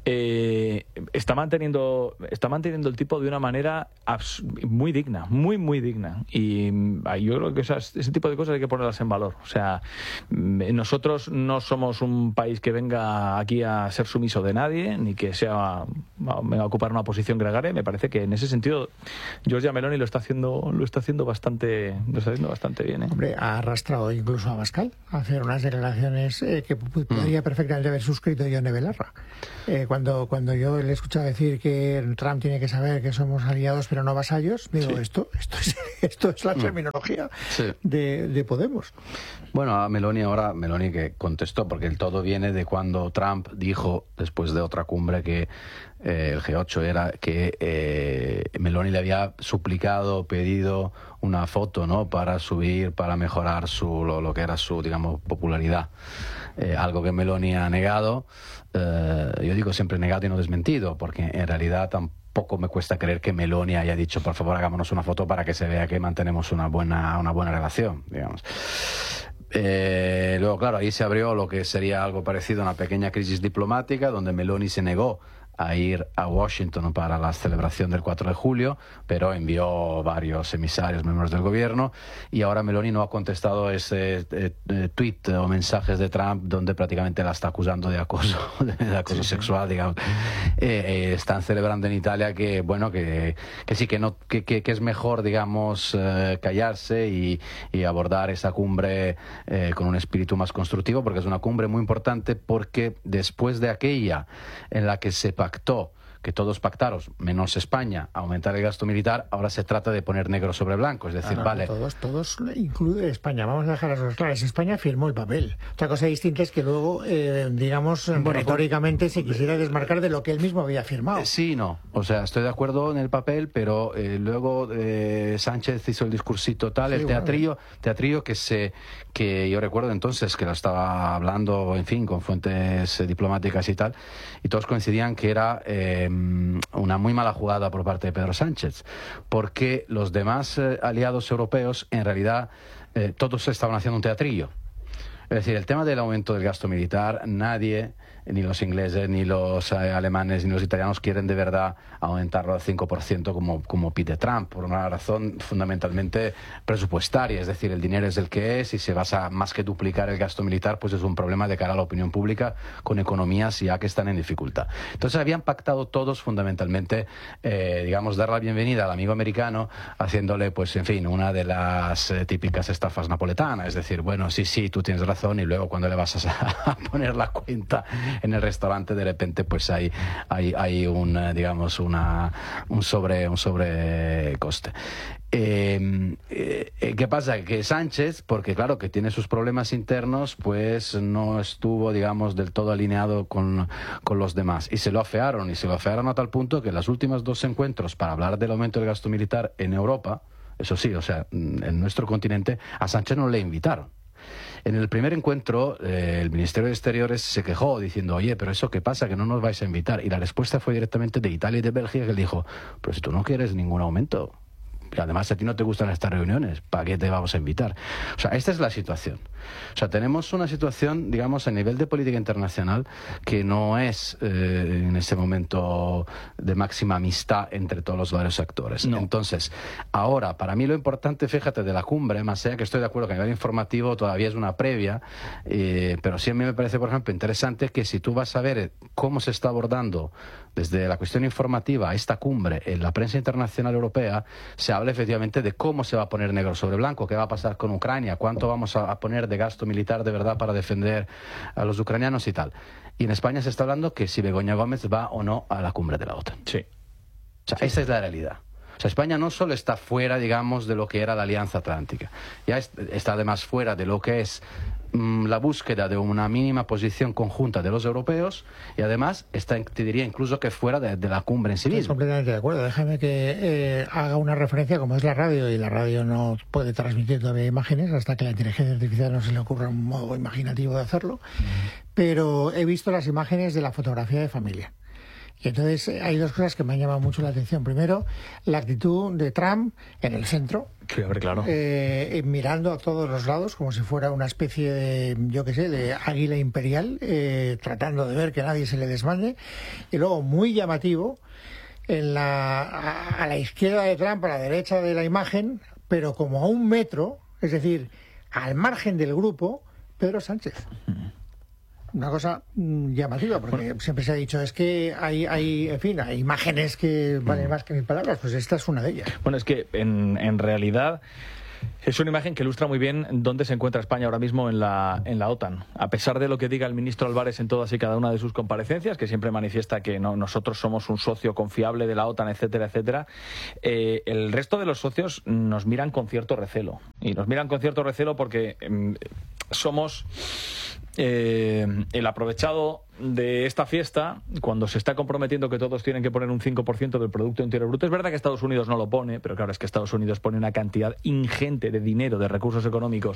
está manteniendo el tipo de una manera muy digna, muy digna. Y yo creo que ese tipo de cosas hay que ponerlas en valor. O sea, nosotros no somos un país que venga aquí a ser sumiso de nadie, ni que venga a ocupar una posición gregaria. Me parece que en ese sentido Giorgia Meloni lo está haciendo bastante bien. Hombre, ha arrastrado incluso a Abascal a hacer unas declaraciones que podría perfectamente haber suscrito Yone Belarra. Cuando yo le he escuchado decir que Trump tiene que saber que somos aliados pero no vasallos, digo, esto es la terminología de Podemos. Bueno, a Meloni que contestó, porque el todo viene de cuando Trump dijo, después de otra cumbre, que el G8 era que Meloni le había suplicado, pedido una foto, ¿no?, para mejorar lo que era su, digamos, popularidad. Algo que Meloni ha negado. Yo digo siempre negado y no desmentido, porque en realidad tampoco me cuesta creer que Meloni haya dicho, por favor, hagámonos una foto para que se vea que mantenemos una buena relación, digamos. Luego, claro, ahí se abrió lo que sería algo parecido a una pequeña crisis diplomática, donde Meloni se negó a ir a Washington para la celebración del 4 de julio, pero envió varios emisarios, miembros del gobierno, y ahora Meloni no ha contestado ese tweet o mensajes de Trump donde prácticamente la está acusando de acoso, sexual, digamos. Están celebrando en Italia que es mejor, digamos, callarse y abordar esa cumbre con un espíritu más constructivo, porque es una cumbre muy importante, porque después de aquella en la que se pactó, que todos pactaron, menos España, aumentar el gasto militar, ahora se trata de poner negro sobre blanco, es decir, vale. Todos incluye España, vamos a dejar las cosas claras. España firmó el papel. Otra cosa distinta es que luego, retóricamente se quisiera desmarcar de lo que él mismo había firmado. Sí, no. O sea, estoy de acuerdo en el papel, pero luego Sánchez hizo el discursito tal, el teatrillo que yo recuerdo entonces que lo estaba hablando, en fin, con fuentes diplomáticas y tal, y todos coincidían que era una muy mala jugada por parte de Pedro Sánchez, porque los demás aliados europeos en realidad todos estaban haciendo un teatrillo. Es decir, el tema del aumento del gasto militar, nadie, ni los ingleses, ni los alemanes, ni los italianos quieren de verdad aumentarlo al 5% como pide Trump, por una razón fundamentalmente presupuestaria. Es decir, el dinero es el que es y se basa más que duplicar el gasto militar, pues es un problema de cara a la opinión pública con economías ya que están en dificultad. Entonces habían pactado todos fundamentalmente, digamos, dar la bienvenida al amigo americano haciéndole, pues en fin, una de las típicas estafas napoletanas. Es decir, bueno, sí, tú tienes razón, y luego cuando le vas a poner la cuenta en el restaurante, de repente pues hay un sobrecoste. ¿Qué pasa? Que Sánchez, porque claro que tiene sus problemas internos, pues no estuvo, digamos, del todo alineado con los demás, y se lo afearon a tal punto que en los últimos 2 encuentros para hablar del aumento del gasto militar en Europa, eso sí, o sea, en nuestro continente, a Sánchez no le invitaron. En el primer encuentro, el Ministerio de Exteriores se quejó diciendo, oye, pero ¿eso qué pasa? Que no nos vais a invitar. Y la respuesta fue directamente de Italia y de Bélgica, que le dijo, pero si tú no quieres ningún aumento, y además a ti no te gustan estas reuniones, ¿para qué te vamos a invitar? O sea, esta es la situación. O sea, tenemos una situación, digamos, a nivel de política internacional que no es en ese momento de máxima amistad entre todos los varios actores. No. Entonces, ahora, para mí lo importante, fíjate, de la cumbre, más allá que estoy de acuerdo que a nivel informativo todavía es una previa, pero sí a mí me parece, por ejemplo, interesante que si tú vas a ver cómo se está abordando desde la cuestión informativa esta cumbre en la prensa internacional europea, se habla efectivamente de cómo se va a poner negro sobre blanco, qué va a pasar con Ucrania, cuánto vamos a poner de gasto militar de verdad para defender a los ucranianos y tal. Y en España se está hablando que si Begoña Gómez va o no a la cumbre de la OTAN. Sí. O sea, esa es la realidad. O sea, España no solo está fuera, digamos, de lo que era la Alianza Atlántica, ya está además fuera de lo que es la búsqueda de una mínima posición conjunta de los europeos, y además está, te diría, incluso que fuera de la cumbre en sí misma. Estoy completamente de acuerdo. Déjame que haga una referencia, como es la radio, y la radio no puede transmitir todavía imágenes hasta que la inteligencia artificial no se le ocurra un modo imaginativo de hacerlo, pero he visto las imágenes de la fotografía de familia. Y entonces hay dos cosas que me han llamado mucho la atención. Primero, la actitud de Trump en el centro, Sí, hombre, claro. mirando a todos los lados como si fuera una especie de, yo qué sé, de águila imperial, tratando de ver que nadie se le desmande. Y luego, muy llamativo, a la izquierda de Trump, a la derecha de la imagen, pero como a 1 metro, es decir, al margen del grupo, Pedro Sánchez. Una cosa llamativa, porque siempre se ha dicho, es que hay imágenes que valen más que 1000 palabras, pues esta es una de ellas. Bueno, es que en realidad es una imagen que ilustra muy bien dónde se encuentra España ahora mismo en la OTAN. A pesar de lo que diga el ministro Álvarez en todas y cada una de sus comparecencias, que siempre manifiesta que nosotros somos un socio confiable de la OTAN, etcétera, etcétera, el resto de los socios nos miran con cierto recelo. Y nos miran con cierto recelo porque somos el aprovechado de esta fiesta, cuando se está comprometiendo que todos tienen que poner un 5% del Producto Interior Bruto. Es verdad que Estados Unidos no lo pone, pero claro, es que Estados Unidos pone una cantidad ingente de dinero, de recursos económicos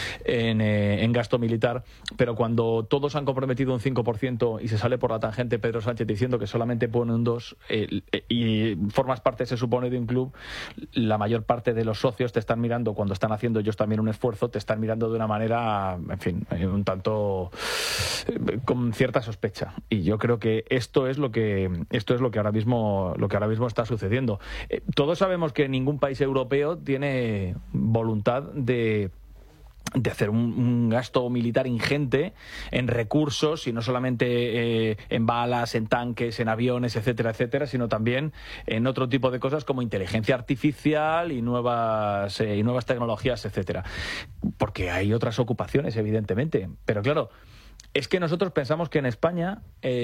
en gasto militar, pero cuando todos han comprometido un 5% y se sale por la tangente Pedro Sánchez diciendo que solamente pone un 2% y formas parte, se supone, de un club, la mayor parte de los socios te están mirando, cuando están haciendo ellos también un esfuerzo, te están mirando de una manera, en fin, un tanto con cierta sospecha. Y yo creo que esto es lo que ahora mismo está sucediendo. Todos sabemos que ningún país europeo tiene voluntad de hacer un gasto militar ingente en recursos, y no solamente en balas, en tanques, en aviones, etcétera, etcétera, sino también en otro tipo de cosas como inteligencia artificial y nuevas tecnologías, etcétera. Porque hay otras ocupaciones, evidentemente. Pero claro, es que nosotros pensamos que en España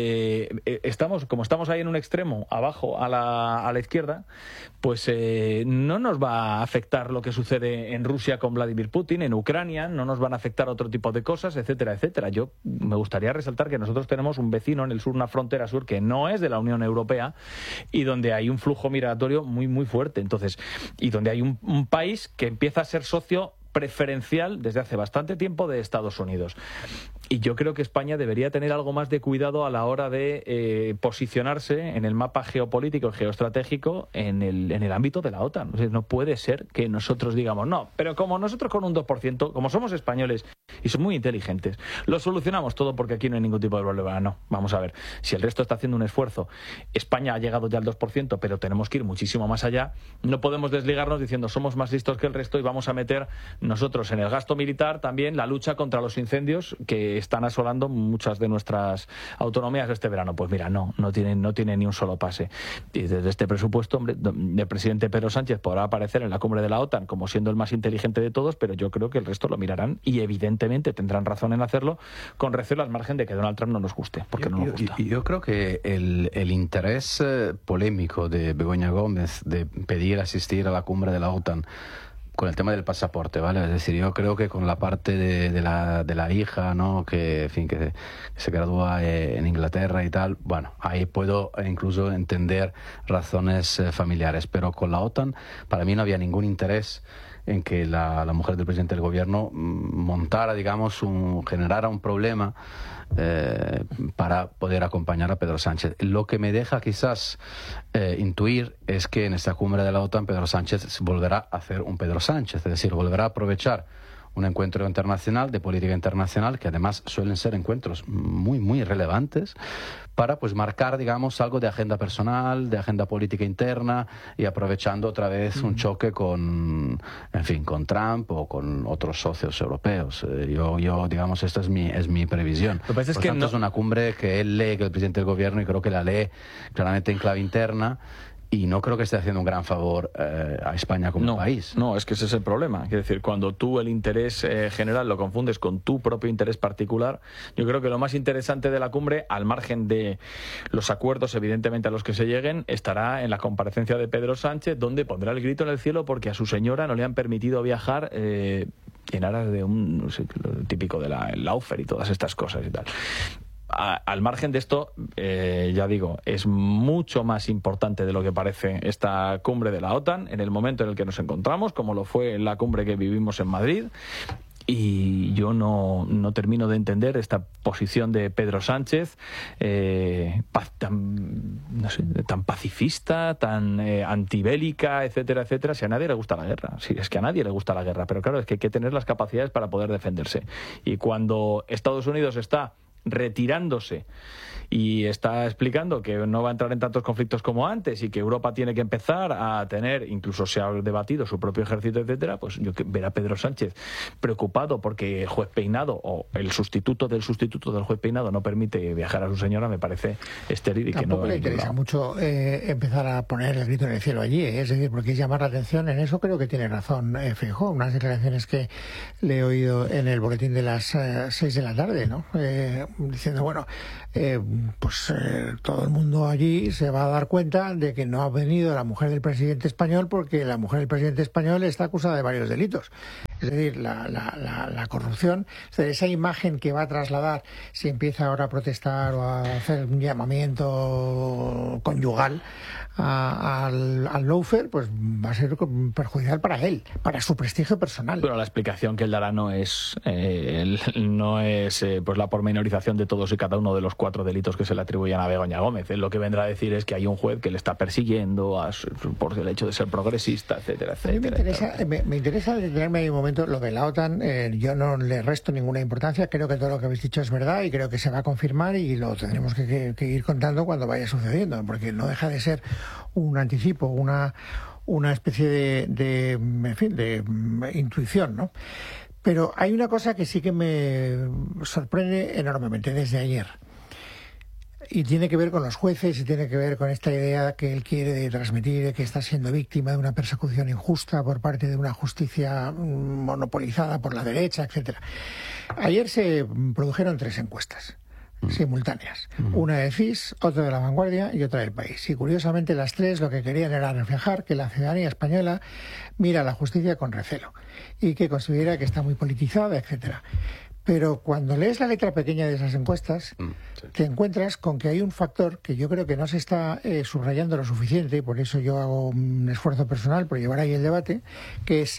como estamos ahí en un extremo, abajo a la izquierda, pues no nos va a afectar lo que sucede en Rusia con Vladimir Putin, en Ucrania, no nos van a afectar otro tipo de cosas, etcétera, etcétera. Yo me gustaría resaltar que nosotros tenemos un vecino en el sur, una frontera sur que no es de la Unión Europea y donde hay un flujo migratorio muy, muy fuerte. Entonces, y donde hay un país que empieza a ser socio preferencial desde hace bastante tiempo de Estados Unidos. Y yo creo que España debería tener algo más de cuidado a la hora de posicionarse en el mapa geopolítico y geoestratégico en el ámbito de la OTAN. O sea, no puede ser que nosotros digamos, no, pero como nosotros con un 2%, como somos españoles y son muy inteligentes, lo solucionamos todo porque aquí no hay ningún tipo de problema. No, vamos a ver, si el resto está haciendo un esfuerzo, España ha llegado ya al 2%, pero tenemos que ir muchísimo más allá. No podemos desligarnos diciendo somos más listos que el resto y vamos a meter nosotros en el gasto militar también la lucha contra los incendios que están asolando muchas de nuestras autonomías este verano. Pues mira, no tiene ni un solo pase. Y desde este presupuesto, hombre, el presidente Pedro Sánchez podrá aparecer en la cumbre de la OTAN como siendo el más inteligente de todos, pero yo creo que el resto lo mirarán y evidentemente tendrán razón en hacerlo, con recelo al margen de que Donald Trump no nos guste, porque no nos gusta. Yo creo que el interés polémico de Begoña Gómez de pedir asistir a la cumbre de la OTAN con el tema del pasaporte, ¿vale? Es decir, yo creo que con la parte de la hija, ¿no? Que, en fin, que se gradúa en Inglaterra y tal, bueno, ahí puedo incluso entender razones familiares, pero con la OTAN para mí no había ningún interés en que la mujer del presidente del gobierno montara, digamos, generara un problema para poder acompañar a Pedro Sánchez. Lo que me deja quizás intuir es que en esta cumbre de la OTAN Pedro Sánchez volverá a hacer un Pedro Sánchez, es decir, volverá a aprovechar un encuentro internacional, de política internacional, que además suelen ser encuentros muy, muy relevantes, para pues marcar, digamos, algo de agenda personal, de agenda política interna, y aprovechando otra vez un choque con Trump o con otros socios europeos. Yo digamos, esta es mi previsión. Lo que pasa es que es una cumbre que él lee, que el presidente del gobierno, y creo que la lee claramente en clave interna, y no creo que esté haciendo un gran favor a España como país. No, es que ese es el problema. Quiero decir, cuando tú el interés general lo confundes con tu propio interés particular, yo creo que lo más interesante de la cumbre, al margen de los acuerdos evidentemente a los que se lleguen, estará en la comparecencia de Pedro Sánchez, donde pondrá el grito en el cielo porque a su señora no le han permitido viajar en aras de no sé, lo típico de el Laufer y todas estas cosas y tal. Al margen de esto, ya digo, es mucho más importante de lo que parece esta cumbre de la OTAN en el momento en el que nos encontramos, como lo fue en la cumbre que vivimos en Madrid. Y yo no termino de entender esta posición de Pedro Sánchez, tan pacifista, tan antibélica, etcétera, etcétera. Si a nadie le gusta la guerra, si es que a nadie le gusta la guerra, pero claro, es que hay que tener las capacidades para poder defenderse. Y cuando Estados Unidos está retirándose y está explicando que no va a entrar en tantos conflictos como antes y que Europa tiene que empezar a tener, incluso se ha debatido, su propio ejército, etcétera, pues yo ver a Pedro Sánchez preocupado porque el juez Peinado o el sustituto del juez Peinado no permite viajar a su señora, me parece estéril y que no le interesa mucho empezar a poner el grito en el cielo allí, es decir, porque es llamar la atención. En eso creo que tiene razón Feijóo, unas declaraciones que le he oído en el boletín de las 6 de la tarde, ¿no? Diciendo, bueno, todo el mundo allí se va a dar cuenta de que no ha venido la mujer del presidente español porque la mujer del presidente español está acusada de varios delitos. Es decir, la corrupción, esa imagen que va a trasladar si empieza ahora a protestar o a hacer un llamamiento conyugal al lawfare, pues va a ser perjudicial para él, para su prestigio personal. Pero la explicación que él dará no es pues la pormenorización de todos y cada uno de los 4 delitos que se le atribuyen a Begoña Gómez. Él lo que vendrá a decir es que hay un juez que le está persiguiendo por el hecho de ser progresista, etcétera, etcétera. A mí me interesa detenerme ahí un momento. Lo de la OTAN, yo no le resto ninguna importancia. Creo que todo lo que habéis dicho es verdad y creo que se va a confirmar y lo tendremos que ir contando cuando vaya sucediendo, porque no deja de ser un anticipo, una especie de intuición, ¿no? Pero hay una cosa que sí que me sorprende enormemente desde ayer. Y tiene que ver con los jueces y tiene que ver con esta idea que él quiere transmitir de que está siendo víctima de una persecución injusta por parte de una justicia monopolizada por la derecha, etcétera. Ayer se produjeron 3 encuestas simultáneas, una del CIS, otra de La Vanguardia y otra del País. Y curiosamente las 3 lo que querían era reflejar que la ciudadanía española mira a la justicia con recelo y que considera que está muy politizada, etcétera. Pero cuando lees la letra pequeña de esas encuestas, te encuentras con que hay un factor que yo creo que no se está subrayando lo suficiente, y por eso yo hago un esfuerzo personal por llevar ahí el debate, que es,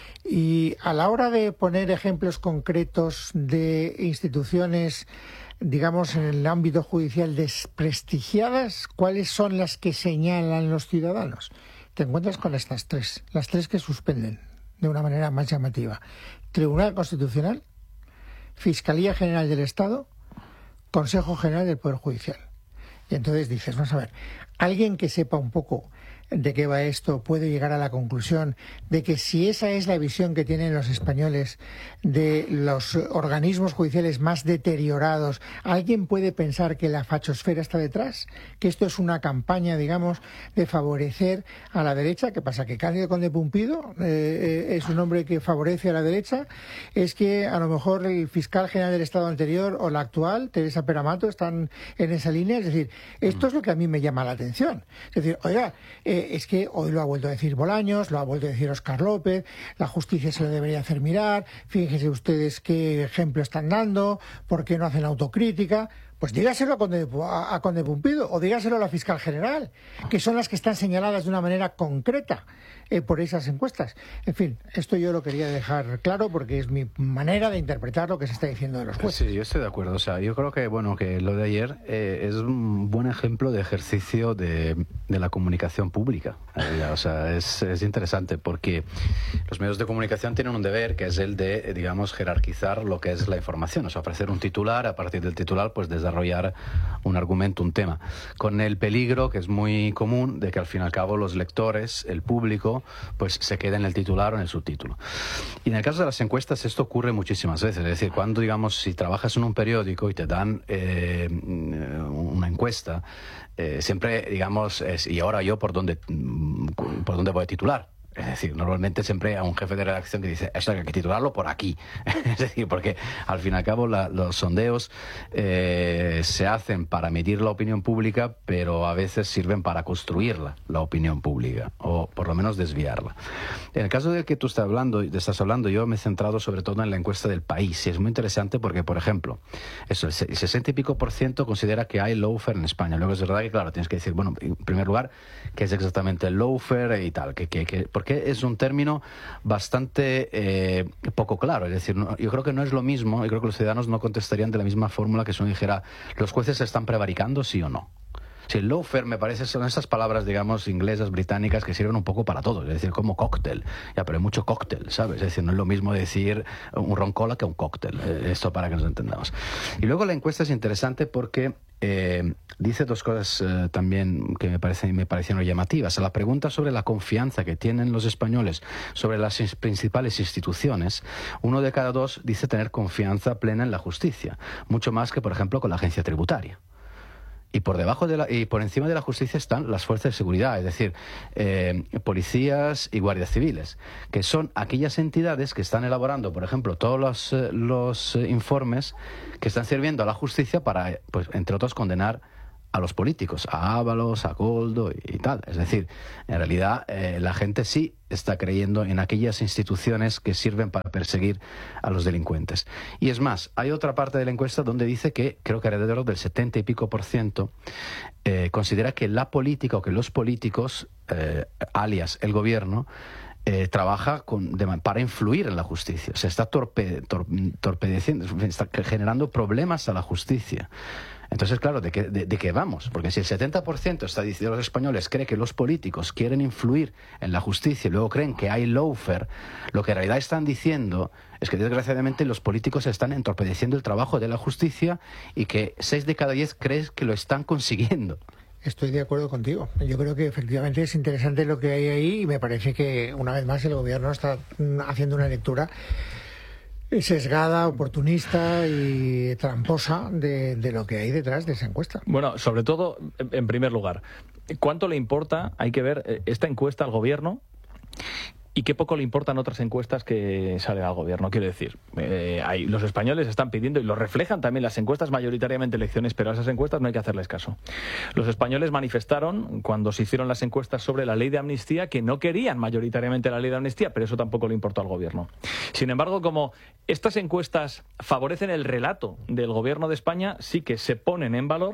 y a la hora de poner ejemplos concretos de instituciones, digamos, en el ámbito judicial desprestigiadas, ¿cuáles son las que señalan los ciudadanos? Te encuentras con estas 3, las 3 que suspenden de una manera más llamativa. Tribunal Constitucional, Fiscalía General del Estado, Consejo General del Poder Judicial. Y entonces dices, vamos a ver, alguien que sepa un poco de qué va esto puede llegar a la conclusión de que si esa es la visión que tienen los españoles de los organismos judiciales más deteriorados, ¿alguien puede pensar que la fachosfera está detrás? ¿Que esto es una campaña, digamos, de favorecer a la derecha? ¿Qué pasa? ¿Que Cándido Conde Pumpido es un hombre que favorece a la derecha? ¿Es que a lo mejor el fiscal general del Estado anterior o la actual, Teresa Peramato, están en esa línea? Es decir, esto es lo que a mí me llama la atención. Es decir, oiga, es que hoy lo ha vuelto a decir Bolaños, lo ha vuelto a decir Óscar López, la justicia se lo debería hacer mirar, fíjense ustedes qué ejemplo están dando, por qué no hacen autocrítica. Pues dígaselo a Conde Pumpido o dígaselo a la fiscal general, que son las que están señaladas de una manera concreta por esas encuestas. En fin, esto yo lo quería dejar claro porque es mi manera de interpretar lo que se está diciendo de los jueces. Sí, yo estoy de acuerdo. O sea, yo creo que que lo de ayer es un buen ejemplo de ejercicio de la comunicación pública. O sea, es interesante porque los medios de comunicación tienen un deber que es el de, digamos, jerarquizar lo que es la información. O sea, ofrecer un titular, a partir del titular, pues desarrollar un argumento, un tema. Con el peligro, que es muy común, de que al fin y al cabo los lectores, el público, pues se quede en el titular o en el subtítulo. Y en el caso de las encuestas esto ocurre muchísimas veces. Es decir, cuando, digamos, si trabajas en un periódico y te dan una encuesta, siempre, digamos, y ahora yo por dónde voy a titular. Es decir, normalmente siempre hay un jefe de redacción que dice, esto hay que titularlo por aquí. Es decir, porque al fin y al cabo los sondeos se hacen para medir la opinión pública, pero a veces sirven para construirla, la opinión pública, o por lo menos desviarla. En el caso del que tú estás hablando, yo me he centrado sobre todo en la encuesta del País, y es muy interesante porque, por ejemplo, el 60 y pico % considera que hay lawfare en España. Luego es verdad que, claro, tienes que decir, bueno, en primer lugar, ¿qué es exactamente el lawfare y tal? porque es un término bastante poco claro. Es decir, yo creo que no es lo mismo, yo creo que los ciudadanos no contestarían de la misma fórmula que si uno dijera, ¿los jueces se están prevaricando, sí o no? Si el lawfare, me parece, son esas palabras, digamos, inglesas, británicas, que sirven un poco para todo. Es decir, como cóctel. Ya, pero hay mucho cóctel, ¿sabes? Es decir, no es lo mismo decir un ron cola que un cóctel. Esto para que nos entendamos. Y luego la encuesta es interesante porque dice dos cosas también que me parecieron llamativas. A la pregunta sobre la confianza que tienen los españoles sobre las principales instituciones, 1 de cada 2 dice tener confianza plena en la justicia. Mucho más que, por ejemplo, con la agencia tributaria. Y por debajo y por encima de la justicia están las fuerzas de seguridad, es decir, policías y guardias civiles, que son aquellas entidades que están elaborando, por ejemplo, todos los informes que están sirviendo a la justicia para, pues, entre otros, condenar a los políticos, a Ábalos, a Koldo y tal. Es decir, en realidad la gente sí está creyendo en aquellas instituciones que sirven para perseguir a los delincuentes. Y es más, hay otra parte de la encuesta donde dice que, creo que alrededor del 70 y pico %, considera que la política o que los políticos, alias el gobierno, trabaja para influir en la justicia. Se está torpedeciendo, está generando problemas a la justicia. Entonces, claro, ¿de qué vamos? Porque si el 70% está diciendo los españoles cree que los políticos quieren influir en la justicia y luego creen que hay lawfare, lo que en realidad están diciendo es que desgraciadamente los políticos están entorpeciendo el trabajo de la justicia y que 6 de cada 10 creen que lo están consiguiendo. Estoy de acuerdo contigo. Yo creo que efectivamente es interesante lo que hay ahí y me parece que una vez más el gobierno está haciendo una lectura sesgada, oportunista y tramposa de lo que hay detrás de esa encuesta. Bueno, sobre todo, en primer lugar, ¿cuánto le importa, hay que ver, esta encuesta al gobierno? Y qué poco le importan otras encuestas que salen al gobierno. Quiero decir, los españoles están pidiendo, y lo reflejan también las encuestas, mayoritariamente elecciones, pero a esas encuestas no hay que hacerles caso. Los españoles manifestaron, cuando se hicieron las encuestas sobre la ley de amnistía, que no querían mayoritariamente la ley de amnistía, pero eso tampoco le importó al gobierno. Sin embargo, como estas encuestas favorecen el relato del gobierno de España, sí que se ponen en valor.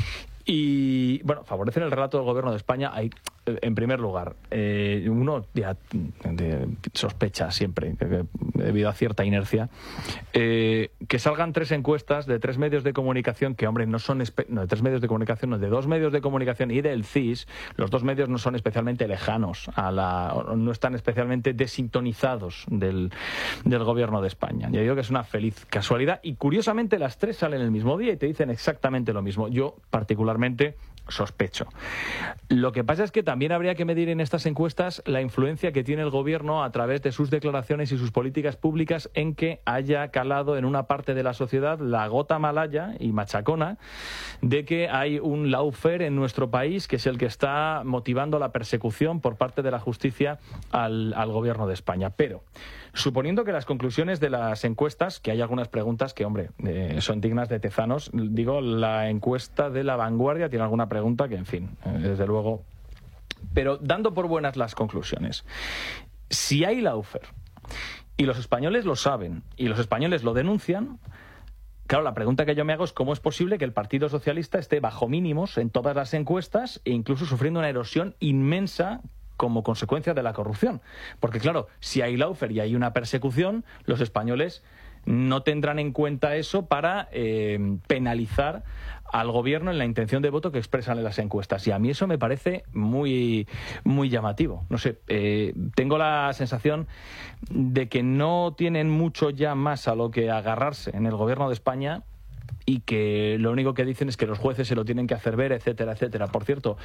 Y, bueno, favorecen el relato del gobierno de España. Hay, en primer lugar, uno ya sospecha siempre, debido a cierta inercia, que salgan 3 encuestas de 3 medios de comunicación que, hombre, no son de 3 medios de comunicación, no, de 2 medios de comunicación y del CIS. Los 2 medios no son especialmente lejanos no están especialmente desintonizados del gobierno de España. Yo digo que es una feliz casualidad y, curiosamente, las 3 salen el mismo día y te dicen exactamente lo mismo. Yo, particularmente, sospecho. Lo que pasa es que también habría que medir en estas encuestas la influencia que tiene el gobierno a través de sus declaraciones y sus políticas públicas en que haya calado en una parte de la sociedad la gota malaya y machacona de que hay un lawfare en nuestro país que es el que está motivando la persecución por parte de la justicia al gobierno de España. Pero, suponiendo que las conclusiones de las encuestas, que hay algunas preguntas que, hombre, son dignas de tezanos, digo, la encuesta de La Vanguardia tiene alguna pregunta que, en fin, desde luego. Pero dando por buenas las conclusiones, si hay lawfare y los españoles lo saben y los españoles lo denuncian, claro, la pregunta que yo me hago es cómo es posible que el Partido Socialista esté bajo mínimos en todas las encuestas e incluso sufriendo una erosión inmensa como consecuencia de la corrupción. Porque, claro, si hay lawfare y hay una persecución, los españoles no tendrán en cuenta eso para penalizar al gobierno en la intención de voto que expresan en las encuestas. Y a mí eso me parece muy, muy llamativo. No sé, tengo la sensación de que no tienen mucho ya más a lo que agarrarse en el gobierno de España y que lo único que dicen es que los jueces se lo tienen que hacer ver, etcétera, etcétera. Por cierto,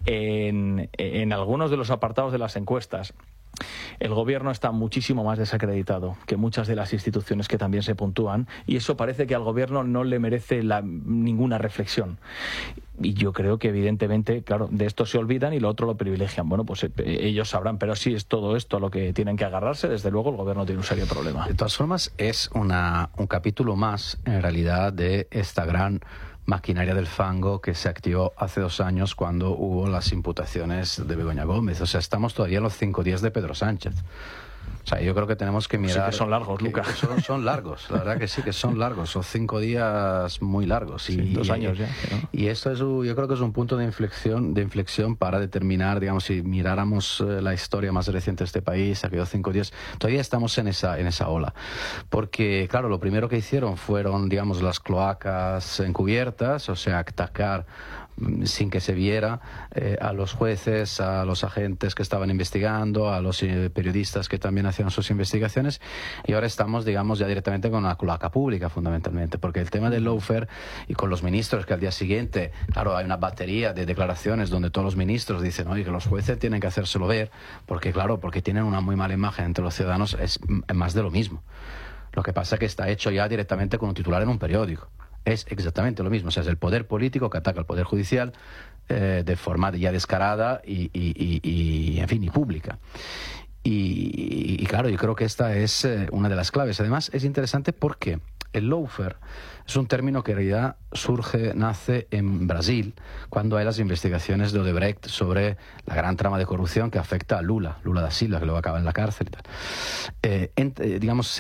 en algunos de los apartados de las encuestas, el gobierno está muchísimo más desacreditado que muchas de las instituciones que también se puntúan, y eso parece que al gobierno no le merece ninguna reflexión. Y yo creo que, evidentemente, claro, de esto se olvidan y lo otro lo privilegian. Bueno, pues ellos sabrán, pero si es todo esto a lo que tienen que agarrarse, desde luego el gobierno tiene un serio problema. De todas formas, es un capítulo más, en realidad, de esta gran maquinaria del fango que se activó hace 2 años cuando hubo las imputaciones de Begoña Gómez. O sea, estamos todavía en los 5 días de Pedro Sánchez. O sea, yo creo que tenemos que mirar... Sí que son largos, Lucas. Son largos, la verdad que sí que son largos. Son 5 días muy largos. Sí, 2 años ya. ¿No? Y esto yo creo que es un punto de inflexión para determinar, digamos, si miráramos la historia más reciente de este país, aquellos 5 días, todavía estamos en esa ola. Porque, claro, lo primero que hicieron fueron, digamos, las cloacas encubiertas, o sea, atacar sin que se viera a los jueces, a los agentes que estaban investigando, a los periodistas que también hacían sus investigaciones, y ahora estamos, digamos, ya directamente con la cloaca pública, fundamentalmente, porque el tema del lawfare y con los ministros, que al día siguiente, claro, hay una batería de declaraciones donde todos los ministros dicen, oye, que los jueces tienen que hacérselo ver, porque claro, porque tienen una muy mala imagen entre los ciudadanos, es más de lo mismo. Lo que pasa es que está hecho ya directamente con un titular en un periódico. Es exactamente lo mismo, o sea, es el poder político que ataca al poder judicial de forma ya descarada y en fin, y pública. Y claro, yo creo que esta es una de las claves. Además, es interesante porque el lawfare es un término que en realidad nace en Brasil, cuando hay las investigaciones de Odebrecht sobre la gran trama de corrupción que afecta a Lula da Silva, que luego acaba en la cárcel y tal. Digamos,